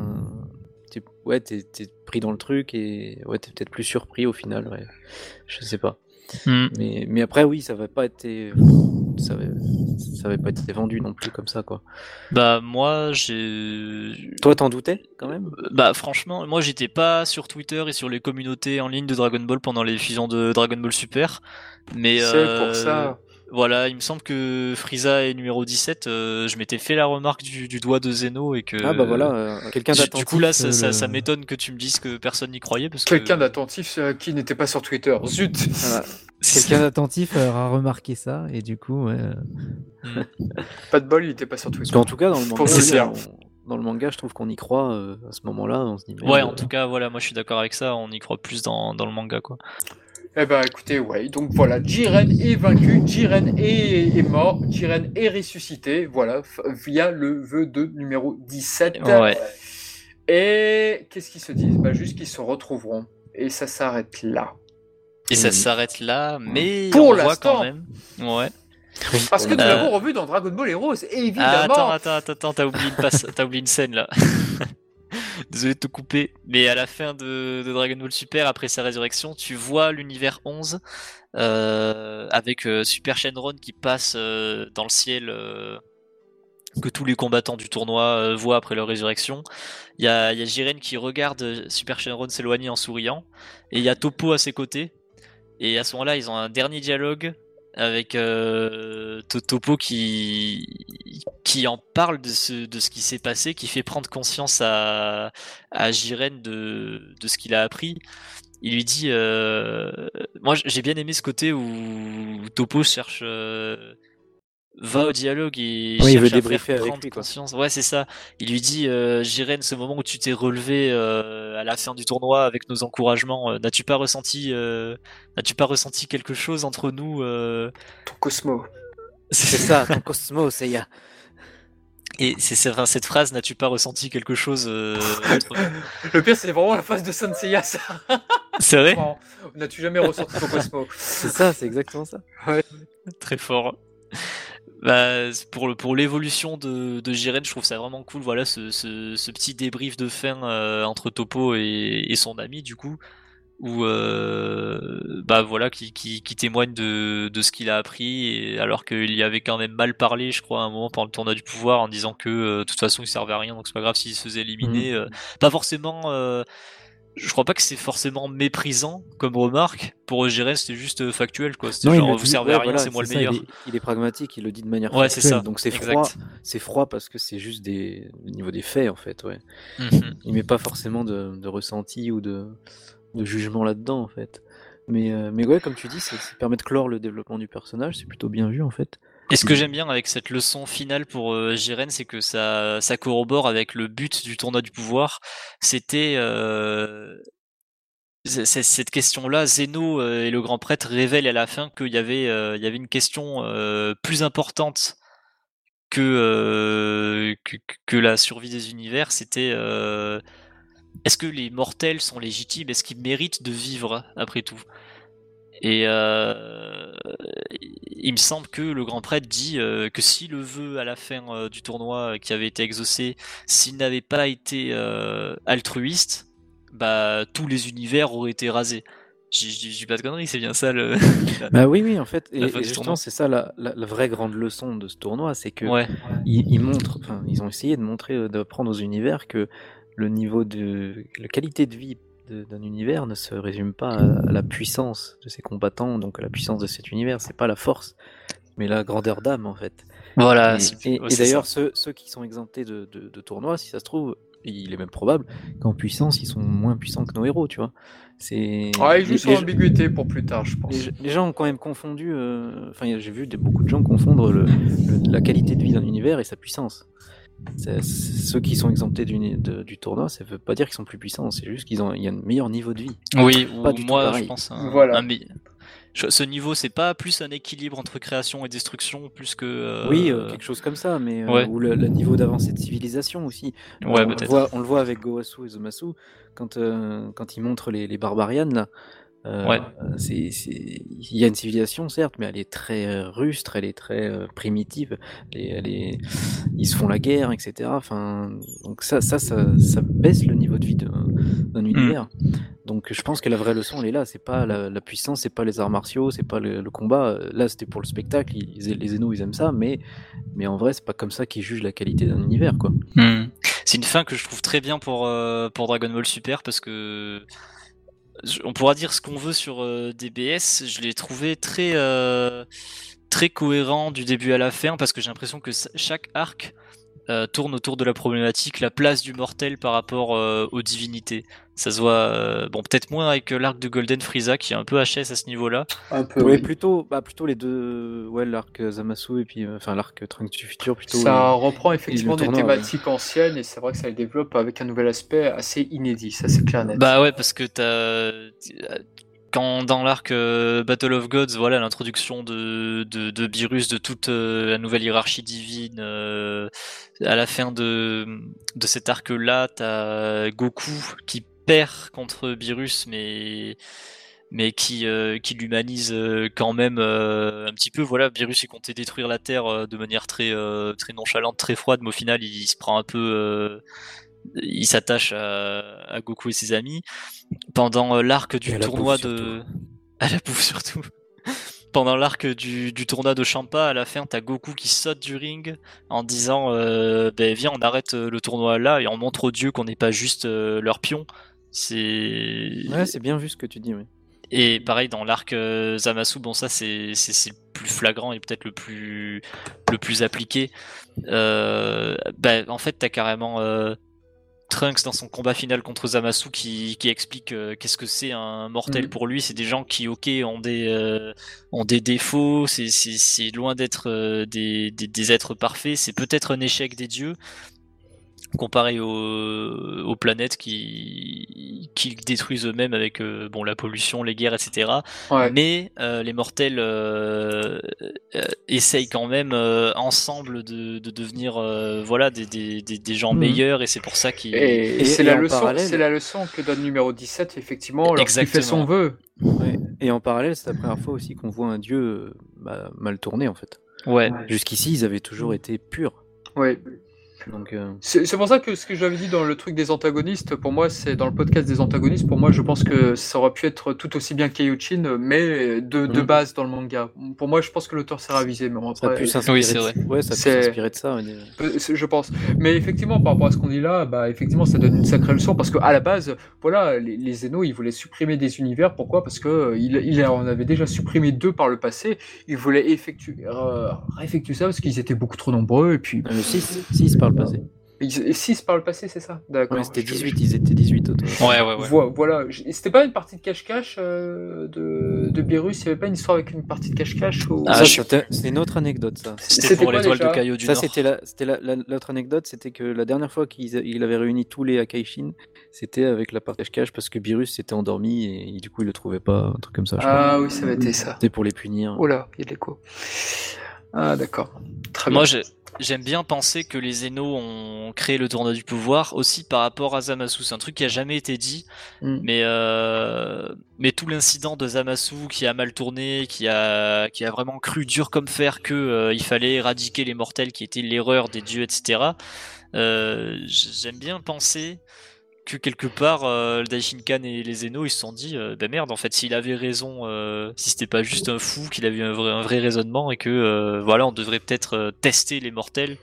[SPEAKER 3] t'es pris dans le truc et t'es peut-être plus surpris au final, ouais. Je sais pas. Mais après, oui, ça va pas être vendu non plus comme ça, quoi.
[SPEAKER 1] Bah moi
[SPEAKER 3] Toi t'en doutais quand même ?
[SPEAKER 1] Bah franchement, moi j'étais pas sur Twitter et sur les communautés en ligne de Dragon Ball pendant les fusions de Dragon Ball Super, mais
[SPEAKER 2] c'est pour ça.
[SPEAKER 1] Voilà, il me semble que Frieza est numéro 17, je m'étais fait la remarque du doigt de Zeno et que...
[SPEAKER 3] Ah bah voilà, quelqu'un d'attentif...
[SPEAKER 1] Du coup là, ça m'étonne que tu me dises que personne n'y croyait parce
[SPEAKER 2] quelqu'un d'attentif qui n'était pas sur Twitter, zut.
[SPEAKER 3] Voilà.
[SPEAKER 4] Quelqu'un d'attentif a remarqué ça et du coup...
[SPEAKER 2] Pas de bol, il n'était pas sur Twitter.
[SPEAKER 3] En tout cas, dans le manga, je trouve qu'on y croit à ce moment-là, on se dit...
[SPEAKER 1] Ouais, en tout cas, voilà, moi je suis d'accord avec ça, on y croit plus dans le manga, quoi.
[SPEAKER 2] Eh ben écoutez, ouais, donc voilà, Jiren est vaincu, Jiren est mort, Jiren est ressuscité, voilà, via le vœu de numéro 17.
[SPEAKER 1] Ouais.
[SPEAKER 2] Et qu'est-ce qu'ils se disent ? Juste qu'ils se retrouveront. Et ça s'arrête là.
[SPEAKER 1] Et ça s'arrête là, mais
[SPEAKER 2] Pour
[SPEAKER 1] on voit
[SPEAKER 2] l'instant.
[SPEAKER 1] quand même. Ouais.
[SPEAKER 2] Parce que nous l'avons revu dans Dragon Ball Heroes, évidemment.
[SPEAKER 1] Attends, t'as oublié une scène là. Désolé de te couper, mais à la fin de Dragon Ball Super, après sa résurrection, tu vois l'univers 11 avec Super Shenron qui passe dans le ciel que tous les combattants du tournoi voient après leur résurrection. Il y a Jiren qui regarde Super Shenron s'éloigner en souriant, et il y a Toppo à ses côtés. Et à ce moment-là, ils ont un dernier dialogue avec Toppo qui en parle de ce qui s'est passé, qui fait prendre conscience à Jiren de ce qu'il a appris. Il lui dit, moi j'ai bien aimé ce côté où Toppo cherche, va au dialogue et
[SPEAKER 3] Oui, il veut
[SPEAKER 1] cherche à
[SPEAKER 3] débriefer
[SPEAKER 1] faire
[SPEAKER 3] avec
[SPEAKER 1] prendre
[SPEAKER 3] lui, quoi.
[SPEAKER 1] conscience. Ouais, c'est ça. Il lui dit, Jiren, ce moment où tu t'es relevé à la fin du tournoi avec nos encouragements, n'as-tu pas ressenti quelque chose entre nous
[SPEAKER 2] Ton Cosmo.
[SPEAKER 3] C'est ça, ton Cosmo, Seiya.
[SPEAKER 1] Et enfin, cette phrase, n'as-tu pas ressenti quelque chose entre nous?
[SPEAKER 2] Le pire, c'est vraiment la phase de Senseiya, ça.
[SPEAKER 1] C'est vrai?
[SPEAKER 2] N'as-tu jamais ressenti ton Cosmo?
[SPEAKER 3] C'est ça, c'est exactement ça.
[SPEAKER 2] Ouais.
[SPEAKER 1] Très fort. Bah, pour l'évolution de Jiren, je trouve ça vraiment cool. Voilà, ce petit débrief de fin entre Toppo et son ami, du coup, où bah voilà, qui témoigne de ce qu'il a appris, et alors qu'il y avait quand même mal parlé, je crois, à un moment pendant le tournoi du pouvoir, en disant que de toute façon il servait à rien, donc c'est pas grave s'il se faisait éliminer. Pas forcément. Je crois pas que c'est forcément méprisant comme remarque. Pour Jiren, c'était juste factuel, quoi. C'était
[SPEAKER 3] Non,
[SPEAKER 1] genre,
[SPEAKER 3] il le
[SPEAKER 1] vous
[SPEAKER 3] dit,
[SPEAKER 1] servez
[SPEAKER 3] ouais,
[SPEAKER 1] à rien,
[SPEAKER 3] voilà,
[SPEAKER 1] c'est moi le
[SPEAKER 3] ça,
[SPEAKER 1] meilleur.
[SPEAKER 3] il est pragmatique, il le dit de manière
[SPEAKER 1] Ouais, c'est
[SPEAKER 3] factuelle,
[SPEAKER 1] ça.
[SPEAKER 3] donc c'est
[SPEAKER 1] Exact.
[SPEAKER 3] froid. C'est froid parce que c'est juste au niveau des faits, en fait, ouais. Il met pas forcément de ressenti ou de jugement là-dedans, en fait. Mais ouais, comme tu dis, ça permet de clore le développement du personnage, c'est plutôt bien vu, en fait.
[SPEAKER 1] Et ce que j'aime bien avec cette leçon finale pour Jiren, c'est que ça corrobore avec le but du tournoi du pouvoir. C'était cette question-là. Zeno et le grand prêtre révèlent à la fin qu'il y avait une question plus importante que la survie des univers. C'était est-ce que les mortels sont légitimes? Est-ce qu'ils méritent de vivre après tout? Et il me semble que le grand prêtre dit que si le vœu à la fin du tournoi qui avait été exaucé, s'il n'avait pas été altruiste, bah tous les univers auraient été rasés. Je dis pas de conneries, c'est bien ça le.
[SPEAKER 3] Bah oui, en fait,
[SPEAKER 1] La fin
[SPEAKER 3] et
[SPEAKER 1] du
[SPEAKER 3] justement,
[SPEAKER 1] tournoi.
[SPEAKER 3] c'est ça la vraie grande leçon de ce tournoi, c'est que
[SPEAKER 1] Ouais.
[SPEAKER 3] ils montrent, enfin, ils ont essayé de montrer, d'apprendre aux univers que la qualité de vie d'un univers ne se résume pas à la puissance de ses combattants, donc à la puissance de cet univers, c'est pas la force, mais la grandeur d'âme, en fait.
[SPEAKER 1] Voilà.
[SPEAKER 3] Et d'ailleurs, ceux qui sont exemptés de tournois, si ça se trouve, il est même probable qu'en puissance, ils sont moins puissants que nos héros, tu vois.
[SPEAKER 2] Ouais, ils jouent sur l'ambiguïté pour plus tard, je pense.
[SPEAKER 3] Les gens ont quand même confondu, enfin, j'ai vu beaucoup de gens confondre la qualité de vie d'un univers et sa puissance. Ceux qui sont exemptés du tournoi, ça veut pas dire qu'ils sont plus puissants, c'est juste qu'il y a un meilleur niveau de vie.
[SPEAKER 1] Oui,
[SPEAKER 3] pas du
[SPEAKER 1] moi
[SPEAKER 3] tout pareil.
[SPEAKER 1] je pense
[SPEAKER 2] Voilà.
[SPEAKER 1] Ce niveau, c'est pas plus un équilibre entre création et destruction, plus que.
[SPEAKER 3] Oui, quelque chose comme ça, mais
[SPEAKER 1] Ouais.
[SPEAKER 3] ou le niveau d'avancée de civilisation aussi.
[SPEAKER 1] Ouais,
[SPEAKER 3] on le voit avec Gowasu et Zomasu quand ils montrent les barbarians là.
[SPEAKER 1] Ouais.
[SPEAKER 3] Il y a une civilisation certes, mais elle est très rustre, elle est très primitive. Ils se font la guerre, etc. Enfin, donc ça baisse le niveau de vie d'un univers. Donc je pense que la vraie leçon elle est là. C'est pas la puissance, c'est pas les arts martiaux, c'est pas le combat. Là c'était pour le spectacle. Les Zeno ils aiment ça, mais en vrai c'est pas comme ça qu'ils jugent la qualité d'un univers, quoi.
[SPEAKER 1] C'est une fin que je trouve très bien pour Dragon Ball Super, parce que on pourra dire ce qu'on veut sur DBS, je l'ai trouvé très très cohérent du début à la fin, parce que j'ai l'impression que chaque arc tourne autour de la problématique, la place du mortel par rapport aux divinités. Ça se voit, bon, peut-être moins avec l'arc de Golden Frieza qui est un peu HS à ce niveau-là.
[SPEAKER 2] Un peu.
[SPEAKER 3] Ouais, plutôt les deux, ouais, l'arc Zamasu et puis l'arc Trunks du futur plutôt.
[SPEAKER 2] Ça reprend effectivement des
[SPEAKER 3] tournoi,
[SPEAKER 2] thématiques anciennes, et c'est vrai que ça les développe avec un nouvel aspect assez inédit, ça c'est clair net.
[SPEAKER 1] Bah ouais, parce que quand dans l'arc Battle of Gods, voilà, l'introduction de Beerus, de toute la nouvelle hiérarchie divine, à la fin de cet arc-là, t'as Goku qui perd contre Beerus, mais mais qui l'humanise quand même un petit peu. Voilà, Beerus il comptait détruire la Terre de manière très nonchalante, très froide, mais au final il se prend un peu, il s'attache à Goku et ses amis. Pendant l'arc du tournoi de... À la bouffe surtout. Pendant l'arc du tournoi de Champa, à la fin, t'as Goku qui saute du ring en disant viens, on arrête le tournoi là et on montre aux dieux qu'on n'est pas juste leur pion.
[SPEAKER 3] Ouais, c'est bien vu ce que tu dis, oui.
[SPEAKER 1] Et pareil, dans l'arc Zamasu, bon, ça c'est le plus flagrant et peut-être le plus appliqué. En fait, t'as carrément Trunks dans son combat final contre Zamasu qui explique qu'est-ce que c'est un mortel pour lui. C'est des gens qui ont des défauts, c'est loin d'être des êtres parfaits, c'est peut-être un échec des dieux comparé aux planètes qui détruisent eux-mêmes avec la pollution, les guerres, etc. Ouais. Mais les mortels essayent quand même ensemble de devenir des gens meilleurs, et c'est pour ça qu'ils...
[SPEAKER 2] Et c'est la leçon que donne numéro 17, effectivement, lorsqu'il fait son vœu.
[SPEAKER 3] Ouais. Et en parallèle, c'est la première fois aussi qu'on voit un dieu mal tourné, en fait.
[SPEAKER 1] Ouais.
[SPEAKER 3] Jusqu'ici, ils avaient toujours été purs.
[SPEAKER 2] Ouais.
[SPEAKER 3] Donc,
[SPEAKER 2] c'est pour ça que ce que j'avais dit dans le truc des antagonistes, pour moi, c'est dans le podcast des antagonistes, pour moi, je pense que ça aurait pu être tout aussi bien Kaioshin, mais de base dans le manga. Pour moi, je pense que l'auteur s'est ravisé, mais après,
[SPEAKER 3] ça a pu s'inspirer.
[SPEAKER 1] Oui, c'est vrai.
[SPEAKER 3] Ouais, ça a pu s'inspirer de ça.
[SPEAKER 2] Je pense. Mais effectivement, par rapport à ce qu'on dit là, effectivement, ça donne une sacrée leçon, parce que à la base, voilà, les Zeno, ils voulaient supprimer des univers. Pourquoi ? Parce que il en avait déjà supprimé 2 par le passé. Ils voulaient réeffectuer ça parce qu'ils étaient beaucoup trop nombreux, et puis...
[SPEAKER 3] 6 par le passé.
[SPEAKER 2] 6 par le passé, c'est ça ? D'accord.
[SPEAKER 3] Ouais, c'était 18, ils étaient 18 au total.
[SPEAKER 1] Ouais.
[SPEAKER 2] Voilà. C'était pas une partie de cache-cache de Beerus, il y avait pas une histoire avec une partie de cache-cache ou...
[SPEAKER 3] C'est une autre anecdote, ça.
[SPEAKER 1] C'était pour l'étoile de Kaio du Nord.
[SPEAKER 3] Ça, c'était l'autre anecdote, c'était que la dernière fois qu'il avait réuni tous les Akaishin, c'était avec la partie cache-cache parce que Beerus s'était endormi et du coup il le trouvait pas, un truc comme ça.
[SPEAKER 2] Ah oui, ça avait été ça.
[SPEAKER 3] C'était pour les punir.
[SPEAKER 2] Oh là, il y a de l'écho. Ah d'accord. Très
[SPEAKER 1] bien. Moi,
[SPEAKER 2] bien.
[SPEAKER 1] J'aime bien penser que les Zeno ont créé le tournoi du pouvoir aussi par rapport à Zamasu. C'est un truc qui a jamais été dit, mais tout l'incident de Zamasu qui a mal tourné, qui a vraiment cru dur comme fer que il fallait éradiquer les mortels, qui était l'erreur des dieux, etc. J'aime bien penser que quelque part le Daishinkan et les Zeno ils se sont dit merde, en fait, s'il avait raison, si c'était pas juste un fou, qu'il avait un vrai raisonnement, et que on devrait peut-être tester les mortels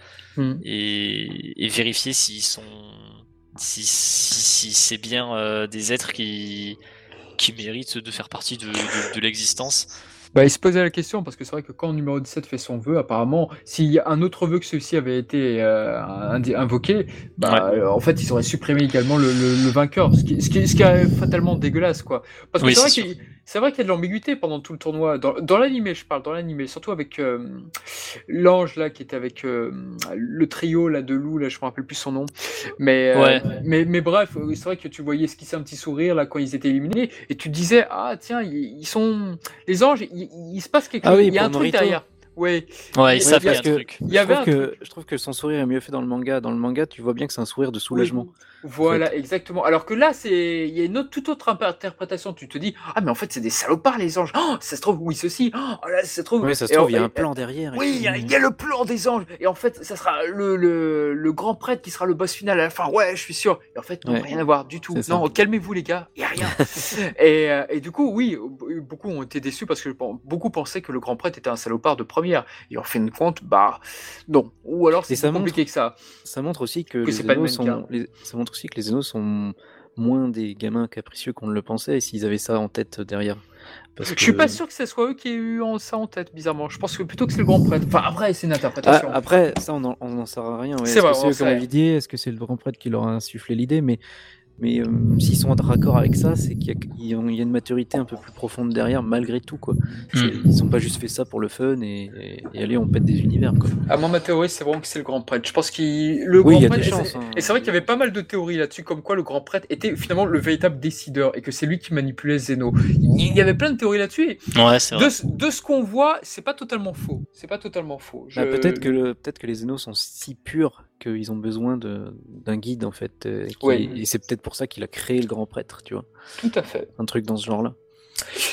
[SPEAKER 1] et vérifier s'ils sont si c'est bien des êtres qui méritent de faire partie de l'existence.
[SPEAKER 2] Il se posait la question, parce que c'est vrai que quand numéro 17 fait son vœu, apparemment, s'il y a un autre vœu que celui-ci avait été invoqué, en fait, ils auraient supprimé également le vainqueur, ce qui est fatalement dégueulasse, quoi. Parce que c'est vrai qu'il y a de l'ambiguïté pendant tout le tournoi. Dans l'animé, je parle, dans l'animé, surtout avec l'ange, là, qui était avec le trio, là, de loup, là, je me rappelle plus son nom. Mais bref, c'est vrai que tu voyais esquisser un petit sourire, là, quand ils étaient éliminés, et tu te disais, ah, tiens, ils sont... Les anges, il se passe quelque chose, il y a un truc derrière.
[SPEAKER 1] Ouais, ils savent qu'il y a un truc.
[SPEAKER 3] Je trouve que son sourire est mieux fait dans le manga. Dans le manga, tu vois bien que c'est un sourire de soulagement.
[SPEAKER 2] Oui. Voilà, en fait. Exactement. Alors que là, il y a une toute autre interprétation. Tu te dis, ah, mais en fait, c'est des salopards, les anges. Oh, ça se trouve, oui, ceci. Oh, là, ça se trouve.
[SPEAKER 3] Oui, ça se trouve, il y a un plan derrière.
[SPEAKER 2] Oui, il y a le plan des anges. Et en fait, ça sera le grand prêtre qui sera le boss final à la fin. Ouais, je suis sûr. Et en fait, non, rien à voir du tout. Non, calmez-vous, les gars. Il n'y a rien. Et du coup, oui, beaucoup ont été déçus parce que beaucoup pensaient que le grand prêtre était un salopard de première. Et en fin de compte, non. Ou alors, c'est plus compliqué que ça.
[SPEAKER 3] Ça montre aussi que les Zeno sont moins des gamins capricieux qu'on ne le pensait, et s'ils avaient ça en tête derrière.
[SPEAKER 2] Je suis pas sûr que ce soit eux qui aient eu ça en tête, bizarrement. Je pense que plutôt que c'est le grand prêtre. Enfin, après, c'est une interprétation.
[SPEAKER 3] Après, ça, on n'en saura rien. Ouais.
[SPEAKER 4] C'est vrai, c'est eux qui ont l'idée, est-ce que c'est le grand prêtre qui leur a insufflé l'idée, mais s'ils sont raccord avec ça, c'est qu'il y a une maturité un peu plus profonde derrière, malgré tout, quoi. Ils n'ont pas juste fait ça pour le fun et allez, on pète des univers, quoi.
[SPEAKER 2] Moi, ma théorie, c'est vraiment que c'est le grand prêtre. Je pense grand prêtre, des chances, et c'est vrai qu'il y avait pas mal de théories là-dessus, comme quoi le grand prêtre était finalement le véritable décideur et que c'est lui qui manipulait Zeno. Il y avait plein de théories là-dessus.
[SPEAKER 1] Ouais, c'est vrai.
[SPEAKER 2] De ce qu'on voit, c'est pas totalement faux.
[SPEAKER 3] Peut-être que les Zeno sont si purs qu'ils ont besoin d'un guide, en fait, et c'est peut-être pour ça qu'il a créé le grand prêtre, tu vois.
[SPEAKER 2] Tout à fait.
[SPEAKER 3] Un truc dans ce genre-là.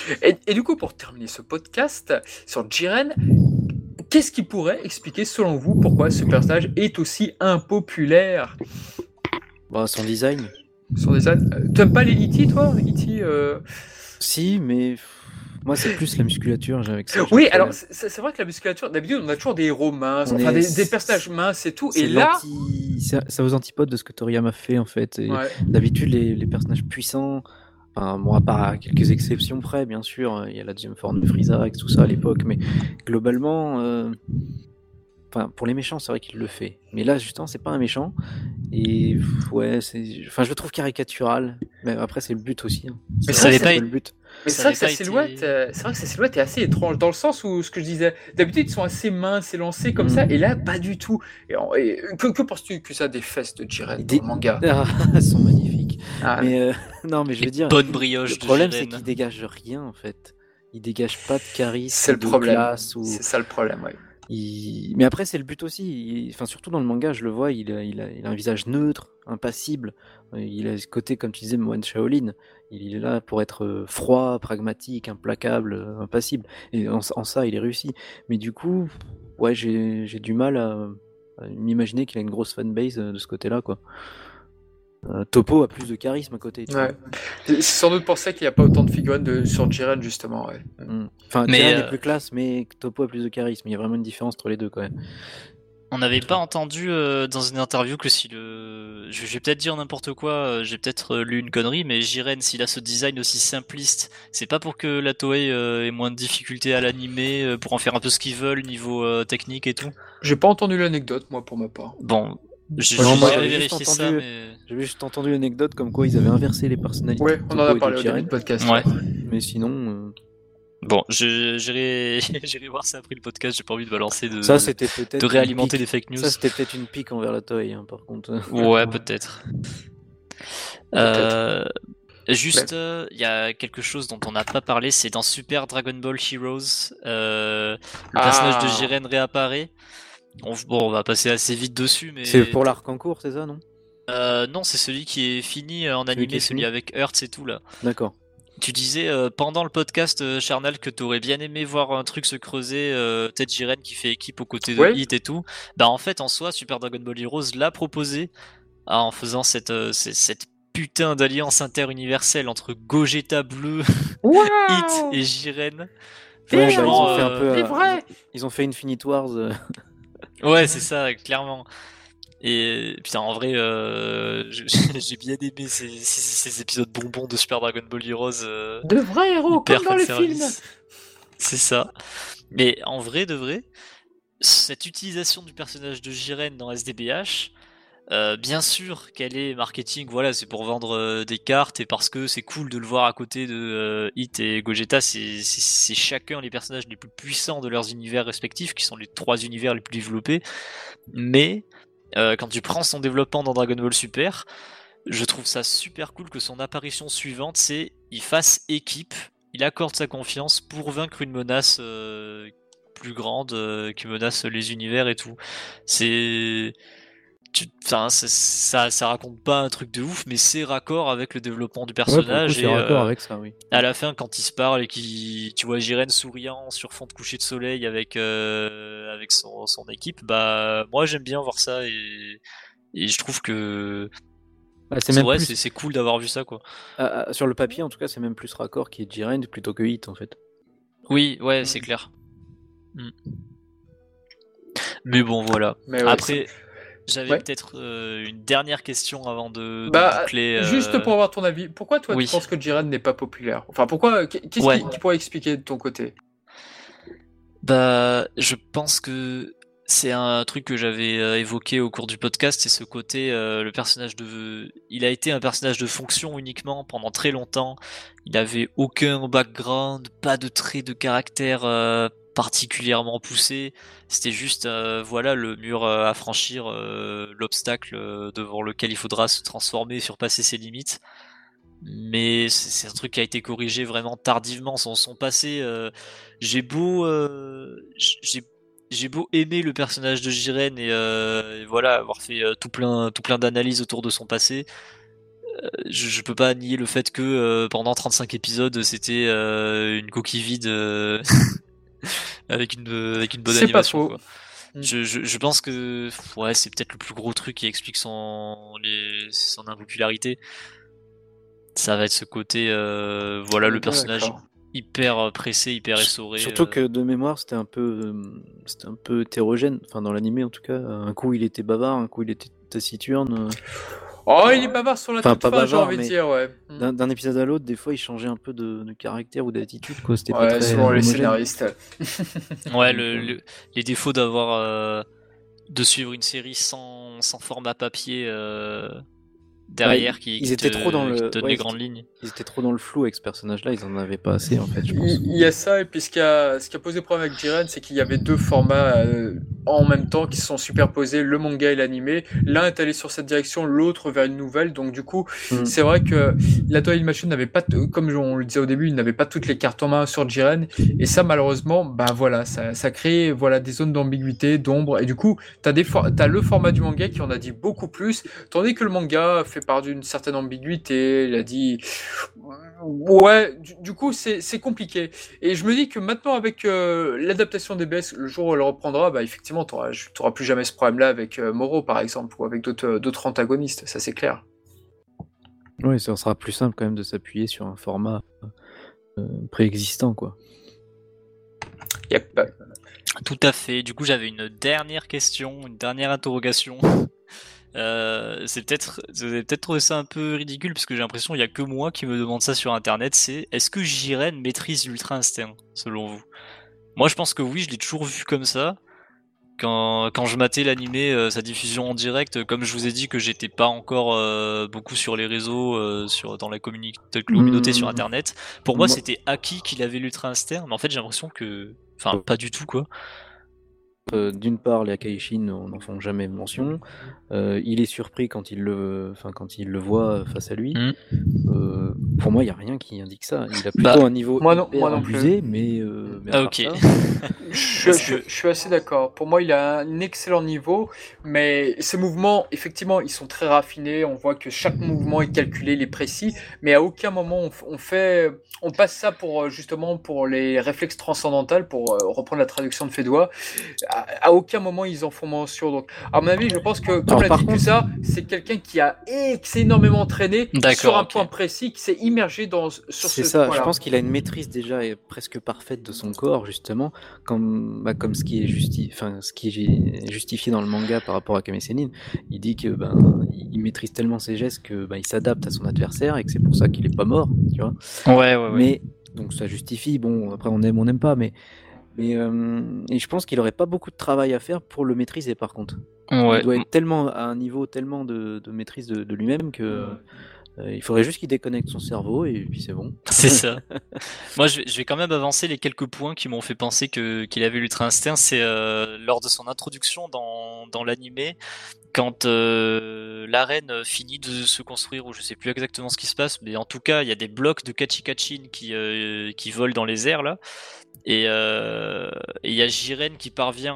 [SPEAKER 2] Et du coup, pour terminer ce podcast sur Jiren, qu'est-ce qui pourrait expliquer, selon vous, pourquoi ce personnage est aussi impopulaire?
[SPEAKER 3] Son design.
[SPEAKER 2] Son design. T'aimes pas les E.T., toi? E.T.
[SPEAKER 3] Si, mais moi, c'est plus la musculature. Avec ça,
[SPEAKER 2] oui, alors c'est vrai que la musculature, d'habitude, on a toujours des héros minces, des personnages minces et tout. Et là.
[SPEAKER 3] Ça aux antipodes de ce que Toriyama fait, en fait. D'habitude, les personnages puissants. Bon, à part à quelques exceptions près, bien sûr, il y a la deuxième forme de Frieza et tout ça à l'époque, mais globalement, pour les méchants, c'est vrai qu'il le fait. Mais là, justement, c'est pas un méchant. Et je le trouve caricatural. Mais après, c'est le but aussi. Hein.
[SPEAKER 2] Mais ça n'est pas le but. Mais c'est vrai que sa silhouette est assez étrange dans le sens où ce que je disais, d'habitude ils sont assez minces, élancés comme ça, et là pas du tout. Et que penses-tu que ça des fesses de Jiren dans le manga?
[SPEAKER 3] Elles sont magnifiques. Mais non, mais je veux dire,
[SPEAKER 1] bonne brioche.
[SPEAKER 3] Le problème c'est qu'il dégage rien en fait. Il dégage pas de charisme,
[SPEAKER 2] c'est le problème.
[SPEAKER 3] Classe ou...
[SPEAKER 2] C'est ça le problème, ouais.
[SPEAKER 3] Mais après, c'est le but aussi. Surtout dans le manga, je le vois, il a un visage neutre, impassible. Il a ce côté, comme tu disais, moine Shaolin. Il est là pour être froid, pragmatique, implacable, impassible. Et en ça, il est réussi. Mais du coup, ouais, j'ai du mal à m'imaginer qu'il a une grosse fanbase de ce côté-là, quoi. Topo a plus de charisme à côté.
[SPEAKER 2] Ouais. C'est sans doute pour ça qu'il n'y a pas autant de figurines sur Jiren, justement. Ouais.
[SPEAKER 3] Jiren est plus classe, mais Topo a plus de charisme. Il y a vraiment une différence entre les deux, quand même.
[SPEAKER 1] On n'avait pas entendu dans une interview que si je vais peut-être dire n'importe quoi, j'ai peut-être lu une connerie, mais Jiren, s'il a ce design aussi simpliste, c'est pas pour que la Toei ait moins de difficultés à l'animer, pour en faire un peu ce qu'ils veulent niveau technique et tout.
[SPEAKER 2] J'ai pas entendu l'anecdote, moi, pour ma part.
[SPEAKER 1] Bon. J'ai
[SPEAKER 3] juste entendu l'anecdote comme quoi ils avaient inversé les personnalités.
[SPEAKER 2] Ouais, on en a parlé au début du podcast.
[SPEAKER 1] Ouais.
[SPEAKER 3] Mais sinon.
[SPEAKER 1] Bon, j'irai voir ça après le podcast. J'ai pas envie de balancer
[SPEAKER 3] ça, c'était peut-être
[SPEAKER 1] de réalimenter des fake news.
[SPEAKER 3] Ça, c'était peut-être une pique envers la Toei, hein, par contre.
[SPEAKER 1] Ouais, peut-être. Juste, il y a quelque chose dont on n'a pas parlé, c'est dans Super Dragon Ball Heroes, le personnage de Jiren réapparaît. On va passer assez vite dessus, mais...
[SPEAKER 3] C'est pour l'arc en cours, c'est ça, non?
[SPEAKER 1] Non, c'est celui qui est fini en animé, celui avec Hertz et tout, là.
[SPEAKER 3] D'accord.
[SPEAKER 1] Tu disais pendant le podcast, Charnal, que t'aurais bien aimé voir un truc se creuser, peut-être Jiren qui fait équipe aux côtés de Hit et tout. Bah en fait, en soi, Super Dragon Ball Heroes l'a proposé en faisant cette putain d'alliance interuniverselle entre Gogeta bleu, Hit et Jiren.
[SPEAKER 3] Ouais, ils ont fait un peu... Ils ont fait Infinite Wars...
[SPEAKER 1] Ouais, c'est ça, clairement. Et putain, en vrai, j'ai bien aimé ces épisodes bonbons de Super Dragon Ball Heroes.
[SPEAKER 2] De vrais héros, comme dans les films.
[SPEAKER 1] C'est ça. Mais en vrai, de vrai, cette utilisation du personnage de Jiren dans SDBH, bien sûr qu'elle est marketing, voilà, c'est pour vendre des cartes et parce que c'est cool de le voir à côté de Hit et Gogeta, c'est chacun les personnages les plus puissants de leurs univers respectifs, qui sont les 3 univers les plus développés. Mais quand tu prends son développement dans Dragon Ball Super, je trouve ça super cool que son apparition suivante, c'est il fasse équipe, il accorde sa confiance pour vaincre une menace plus grande qui menace les univers et tout. Ça raconte pas un truc de ouf, mais c'est raccord avec le développement du personnage.
[SPEAKER 3] Ouais, raccord avec ça, oui.
[SPEAKER 1] À la fin, quand ils se parlent et tu vois Jiren souriant sur fond de coucher de soleil avec son équipe, bah moi j'aime bien voir ça et je trouve que c'est cool d'avoir vu ça, quoi.
[SPEAKER 3] Sur le papier, en tout cas, c'est même plus raccord qui est Jiren plutôt que Hit, en fait.
[SPEAKER 1] Oui, ouais, c'est clair. Mais bon, voilà. Mais ouais, après. J'avais peut-être une dernière question avant de boucler.
[SPEAKER 2] Juste pour avoir ton avis, pourquoi toi tu penses que Jiren n'est pas populaire? Enfin, pourquoi? Qu'est-ce qui pourrait expliquer de ton côté?
[SPEAKER 1] Bah, je pense que c'est un truc que j'avais évoqué au cours du podcast, c'est ce côté, le personnage il a été un personnage de fonction uniquement pendant très longtemps. Il avait aucun background, pas de trait de caractère particulièrement poussé. C'était juste le mur à franchir, l'obstacle devant lequel il faudra se transformer et surpasser ses limites. Mais c'est un truc qui a été corrigé vraiment tardivement. Son passé, j'ai beau aimer le personnage de Jiren et avoir fait tout plein d'analyses autour de son passé. je peux pas nier le fait que pendant 35 épisodes, c'était une coquille vide avec une bonne
[SPEAKER 2] C'est pas
[SPEAKER 1] animation.
[SPEAKER 2] faux.
[SPEAKER 1] Quoi. Je pense que ouais, c'est peut-être le plus gros truc qui explique son impopularité. Ça va être ce côté, le personnage hyper pressé, hyper essoré.
[SPEAKER 4] Surtout que de mémoire, c'était un peu hétérogène. Enfin, dans l'animé en tout cas, un coup il était bavard, un coup il était taciturne.
[SPEAKER 2] Oh, il est bavard sur la toute fin, j'ai envie de dire, ouais.
[SPEAKER 4] D'un épisode à l'autre, des fois, il changeait un peu de caractère ou d'attitude, quoi. C'était pas très
[SPEAKER 2] selon les
[SPEAKER 4] homogène.
[SPEAKER 2] scénaristes.
[SPEAKER 1] Ouais, les défauts d'avoir de suivre une série sans format papier derrière
[SPEAKER 4] ils étaient trop dans le
[SPEAKER 1] donne les grandes lignes.
[SPEAKER 4] Ils étaient trop dans le flou avec ce personnage-là, ils en avaient pas assez en fait, je pense.
[SPEAKER 2] Il y a ça, et puis ce qui a posé problème avec Jiren, c'est qu'il y avait deux formats en même temps qui se sont superposés, le manga et l'animé. L'un est allé sur cette direction, l'autre vers une nouvelle. Donc du coup, c'est vrai que la Toei Machine n'avait pas, comme on le disait au début, il n'avait pas toutes les cartes en main sur Jiren. Et ça, malheureusement, ça crée des zones d'ambiguïté, d'ombre. Et du coup, t'as le format du manga qui en a dit beaucoup plus, tandis que le manga fait part d'une certaine ambiguïté. Il a dit ouais, du coup c'est compliqué. Et je me dis que maintenant avec l'adaptation d'EBS, le jour où elle reprendra, effectivement t'auras plus jamais ce problème-là avec Moro par exemple, ou avec d'autres antagonistes, ça c'est clair.
[SPEAKER 4] Oui, ça sera plus simple quand même de s'appuyer sur un format préexistant, quoi.
[SPEAKER 2] Yep.
[SPEAKER 1] Tout à fait. Du coup, j'avais une dernière question, une dernière interrogation. Vous avez peut-être trouvé ça un peu ridicule parce que j'ai l'impression qu'il y a que moi qui me demande ça sur internet. C'est est-ce que Jiren maîtrise l'Ultra Instinct selon vous? Moi, je pense que oui. Je l'ai toujours vu comme ça. Quand je matais l'animé, sa diffusion en direct, comme je vous ai dit que j'étais pas encore beaucoup sur les réseaux, dans la communauté sur internet. Pour moi, c'était acquis qu'il avait l'Ultra Instinct, mais en fait, j'ai l'impression que, pas du tout quoi.
[SPEAKER 4] D'une part, les Akaishin n'en font jamais mention. Il est surpris quand il le voit face à lui. Pour moi, il n'y a rien qui indique ça. Il a plutôt un niveau
[SPEAKER 2] moi non
[SPEAKER 4] abusé, mais
[SPEAKER 1] ok.
[SPEAKER 2] Je suis assez d'accord. Pour moi, il a un excellent niveau, mais ses mouvements, effectivement, ils sont très raffinés. On voit que chaque mouvement est calculé, il est précis, mais à aucun moment on passe ça pour les réflexes transcendantaux, pour reprendre la traduction de Fédois. À aucun moment ils en font mention. Donc, à mon avis, je pense que comme l'a dit Kusa, c'est quelqu'un qui s'est énormément entraîné sur un point précis, qui s'est immergé sur ce.
[SPEAKER 4] C'est ça. Je pense qu'il a une maîtrise déjà presque parfaite de son corps, justement, comme ce qui est justifié dans le manga par rapport à Kame Sennin. Il dit que il maîtrise tellement ses gestes que il s'adapte à son adversaire et que c'est pour ça qu'il est pas mort, tu vois.
[SPEAKER 1] Ouais.
[SPEAKER 4] Mais donc ça justifie. Bon, après on aime, on n'aime pas, mais et je pense qu'il aurait pas beaucoup de travail à faire pour le maîtriser par contre.
[SPEAKER 1] Ouais.
[SPEAKER 4] Il doit être tellement à un niveau tellement de maîtrise de lui-même que il faudrait juste qu'il déconnecte son cerveau et puis c'est bon.
[SPEAKER 1] C'est ça. Moi, je vais quand même avancer les quelques points qui m'ont fait penser qu'il avait l'Ultra Instinct. C'est lors de son introduction dans l'animé, quand l'arène finit de se construire, ou je sais plus exactement ce qui se passe, mais en tout cas, il y a des blocs de Kachikachin qui volent dans les airs là. Et il y a Jiren qui parvient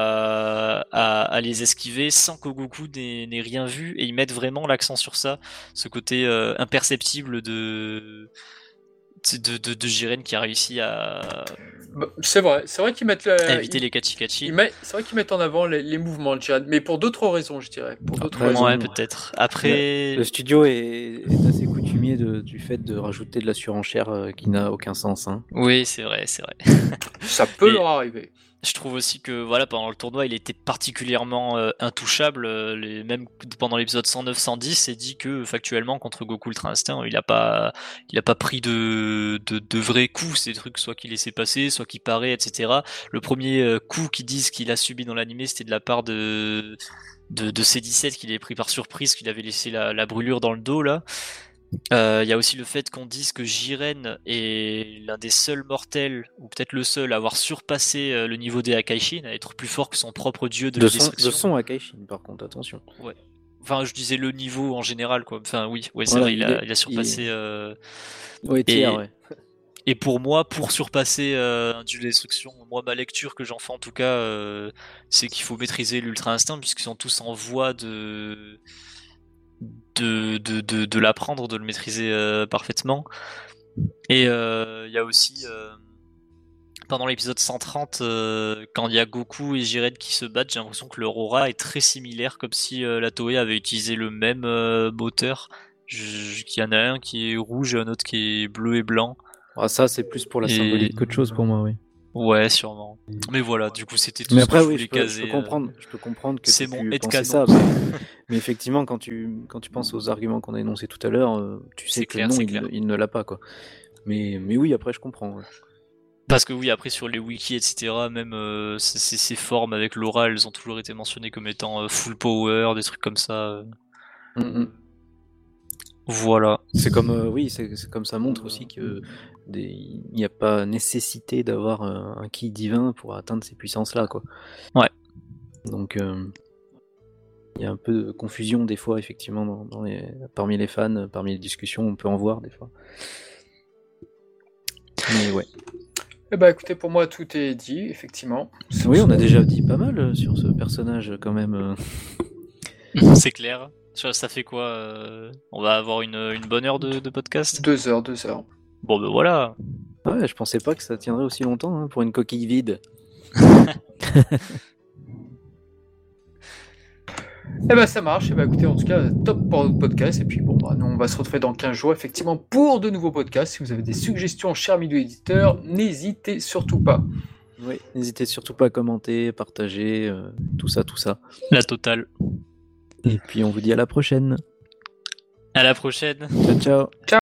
[SPEAKER 1] à les esquiver sans que Goku n'ait rien vu, et ils mettent vraiment l'accent sur ça, ce côté imperceptible de Jiren qui a réussi à
[SPEAKER 2] c'est vrai qu'ils mettent
[SPEAKER 1] éviter les Kachikachi.
[SPEAKER 2] C'est vrai qu'ils mettent en avant les mouvements de Jiren, mais pour d'autres raisons, je dirais.
[SPEAKER 1] Ouais, peut-être. Après,
[SPEAKER 4] le studio est assez coutumier du fait de rajouter de la surenchère qui n'a aucun sens. Hein.
[SPEAKER 1] Oui, c'est vrai.
[SPEAKER 2] Ça peut leur arriver.
[SPEAKER 1] Je trouve aussi que pendant le tournoi, il était particulièrement intouchable. Même pendant l'épisode 109-110, c'est dit que factuellement contre Goku Ultra Instinct, il a pas pris de vrais coups. C'est des trucs soit qu'il laissait passer, soit qu'il paraît, etc. Le premier coup qu'ils disent qu'il a subi dans l'animé, c'était de la part de C17 qu'il avait pris par surprise, qu'il avait laissé la brûlure dans le dos là. Il y a aussi le fait qu'on dise que Jiren est l'un des seuls mortels, ou peut-être le seul, à avoir surpassé le niveau des Akaishin, à être plus fort que son propre dieu de la destruction.
[SPEAKER 4] De son Akaishin, par contre, attention.
[SPEAKER 1] Ouais. Enfin, je disais le niveau en général, quoi. Enfin, oui, c'est vrai, il a surpassé. Et pour moi, pour surpasser un dieu de la destruction, moi, ma lecture que j'en fais en tout cas, c'est qu'il faut maîtriser l'Ultra Instinct, puisqu'ils sont tous en voie de l'apprendre, de le maîtriser parfaitement. Et il y a aussi pendant l'épisode 130, quand il y a Goku et Jiren qui se battent, j'ai l'impression que leur aura est très similaire, comme si la Toei avait utilisé le même moteur. Qu'il y en a un qui est rouge et un autre qui est bleu et blanc.
[SPEAKER 4] Ah, ça, c'est plus pour la symbolique qu'autre chose pour moi, oui.
[SPEAKER 1] Ouais, sûrement. Mais voilà, du coup, c'était tout
[SPEAKER 4] mais
[SPEAKER 1] ce
[SPEAKER 4] après,
[SPEAKER 1] que je
[SPEAKER 4] oui,
[SPEAKER 1] voulais caser.
[SPEAKER 4] Je peux comprendre que
[SPEAKER 1] c'est
[SPEAKER 4] tu
[SPEAKER 1] mon
[SPEAKER 4] pu
[SPEAKER 1] head
[SPEAKER 4] penser
[SPEAKER 1] canon.
[SPEAKER 4] ça. Mais effectivement, quand tu penses aux arguments qu'on a énoncés tout à l'heure, tu sais que non, il ne l'a pas, quoi. Mais oui, après, je comprends. Ouais.
[SPEAKER 1] Parce que oui, après sur les wikis, etc., même ces formes avec l'aura, elles ont toujours été mentionnées comme étant full power, des trucs comme ça. Voilà.
[SPEAKER 4] C'est comme c'est comme ça montre aussi que il n'y a pas nécessité d'avoir un ki divin pour atteindre ces puissances-là, quoi.
[SPEAKER 1] Ouais.
[SPEAKER 4] Donc il y a un peu de confusion des fois, effectivement, parmi les fans, parmi les discussions, on peut en voir des fois. Mais ouais.
[SPEAKER 2] Eh ben, écoutez, pour moi, tout est dit, effectivement.
[SPEAKER 4] Oui, on a déjà dit pas mal sur ce personnage, quand même.
[SPEAKER 1] C'est clair. Ça fait quoi on va avoir une bonne heure de podcast ?
[SPEAKER 2] 2 heures.
[SPEAKER 1] Bon, ben voilà.
[SPEAKER 4] Ouais, je pensais pas que ça tiendrait aussi longtemps pour une coquille vide.
[SPEAKER 2] Eh ben ça marche, écoutez, en tout cas, top pour notre podcast, et puis bon, nous on va se retrouver dans 15 jours, effectivement, pour de nouveaux podcasts. Si vous avez des suggestions, chers vidéo-éditeurs, n'hésitez surtout pas.
[SPEAKER 4] Oui, n'hésitez surtout pas à commenter, partager, tout ça.
[SPEAKER 1] La totale.
[SPEAKER 4] Et puis on vous dit à la prochaine.
[SPEAKER 1] À la prochaine.
[SPEAKER 4] Ciao.
[SPEAKER 2] Ciao.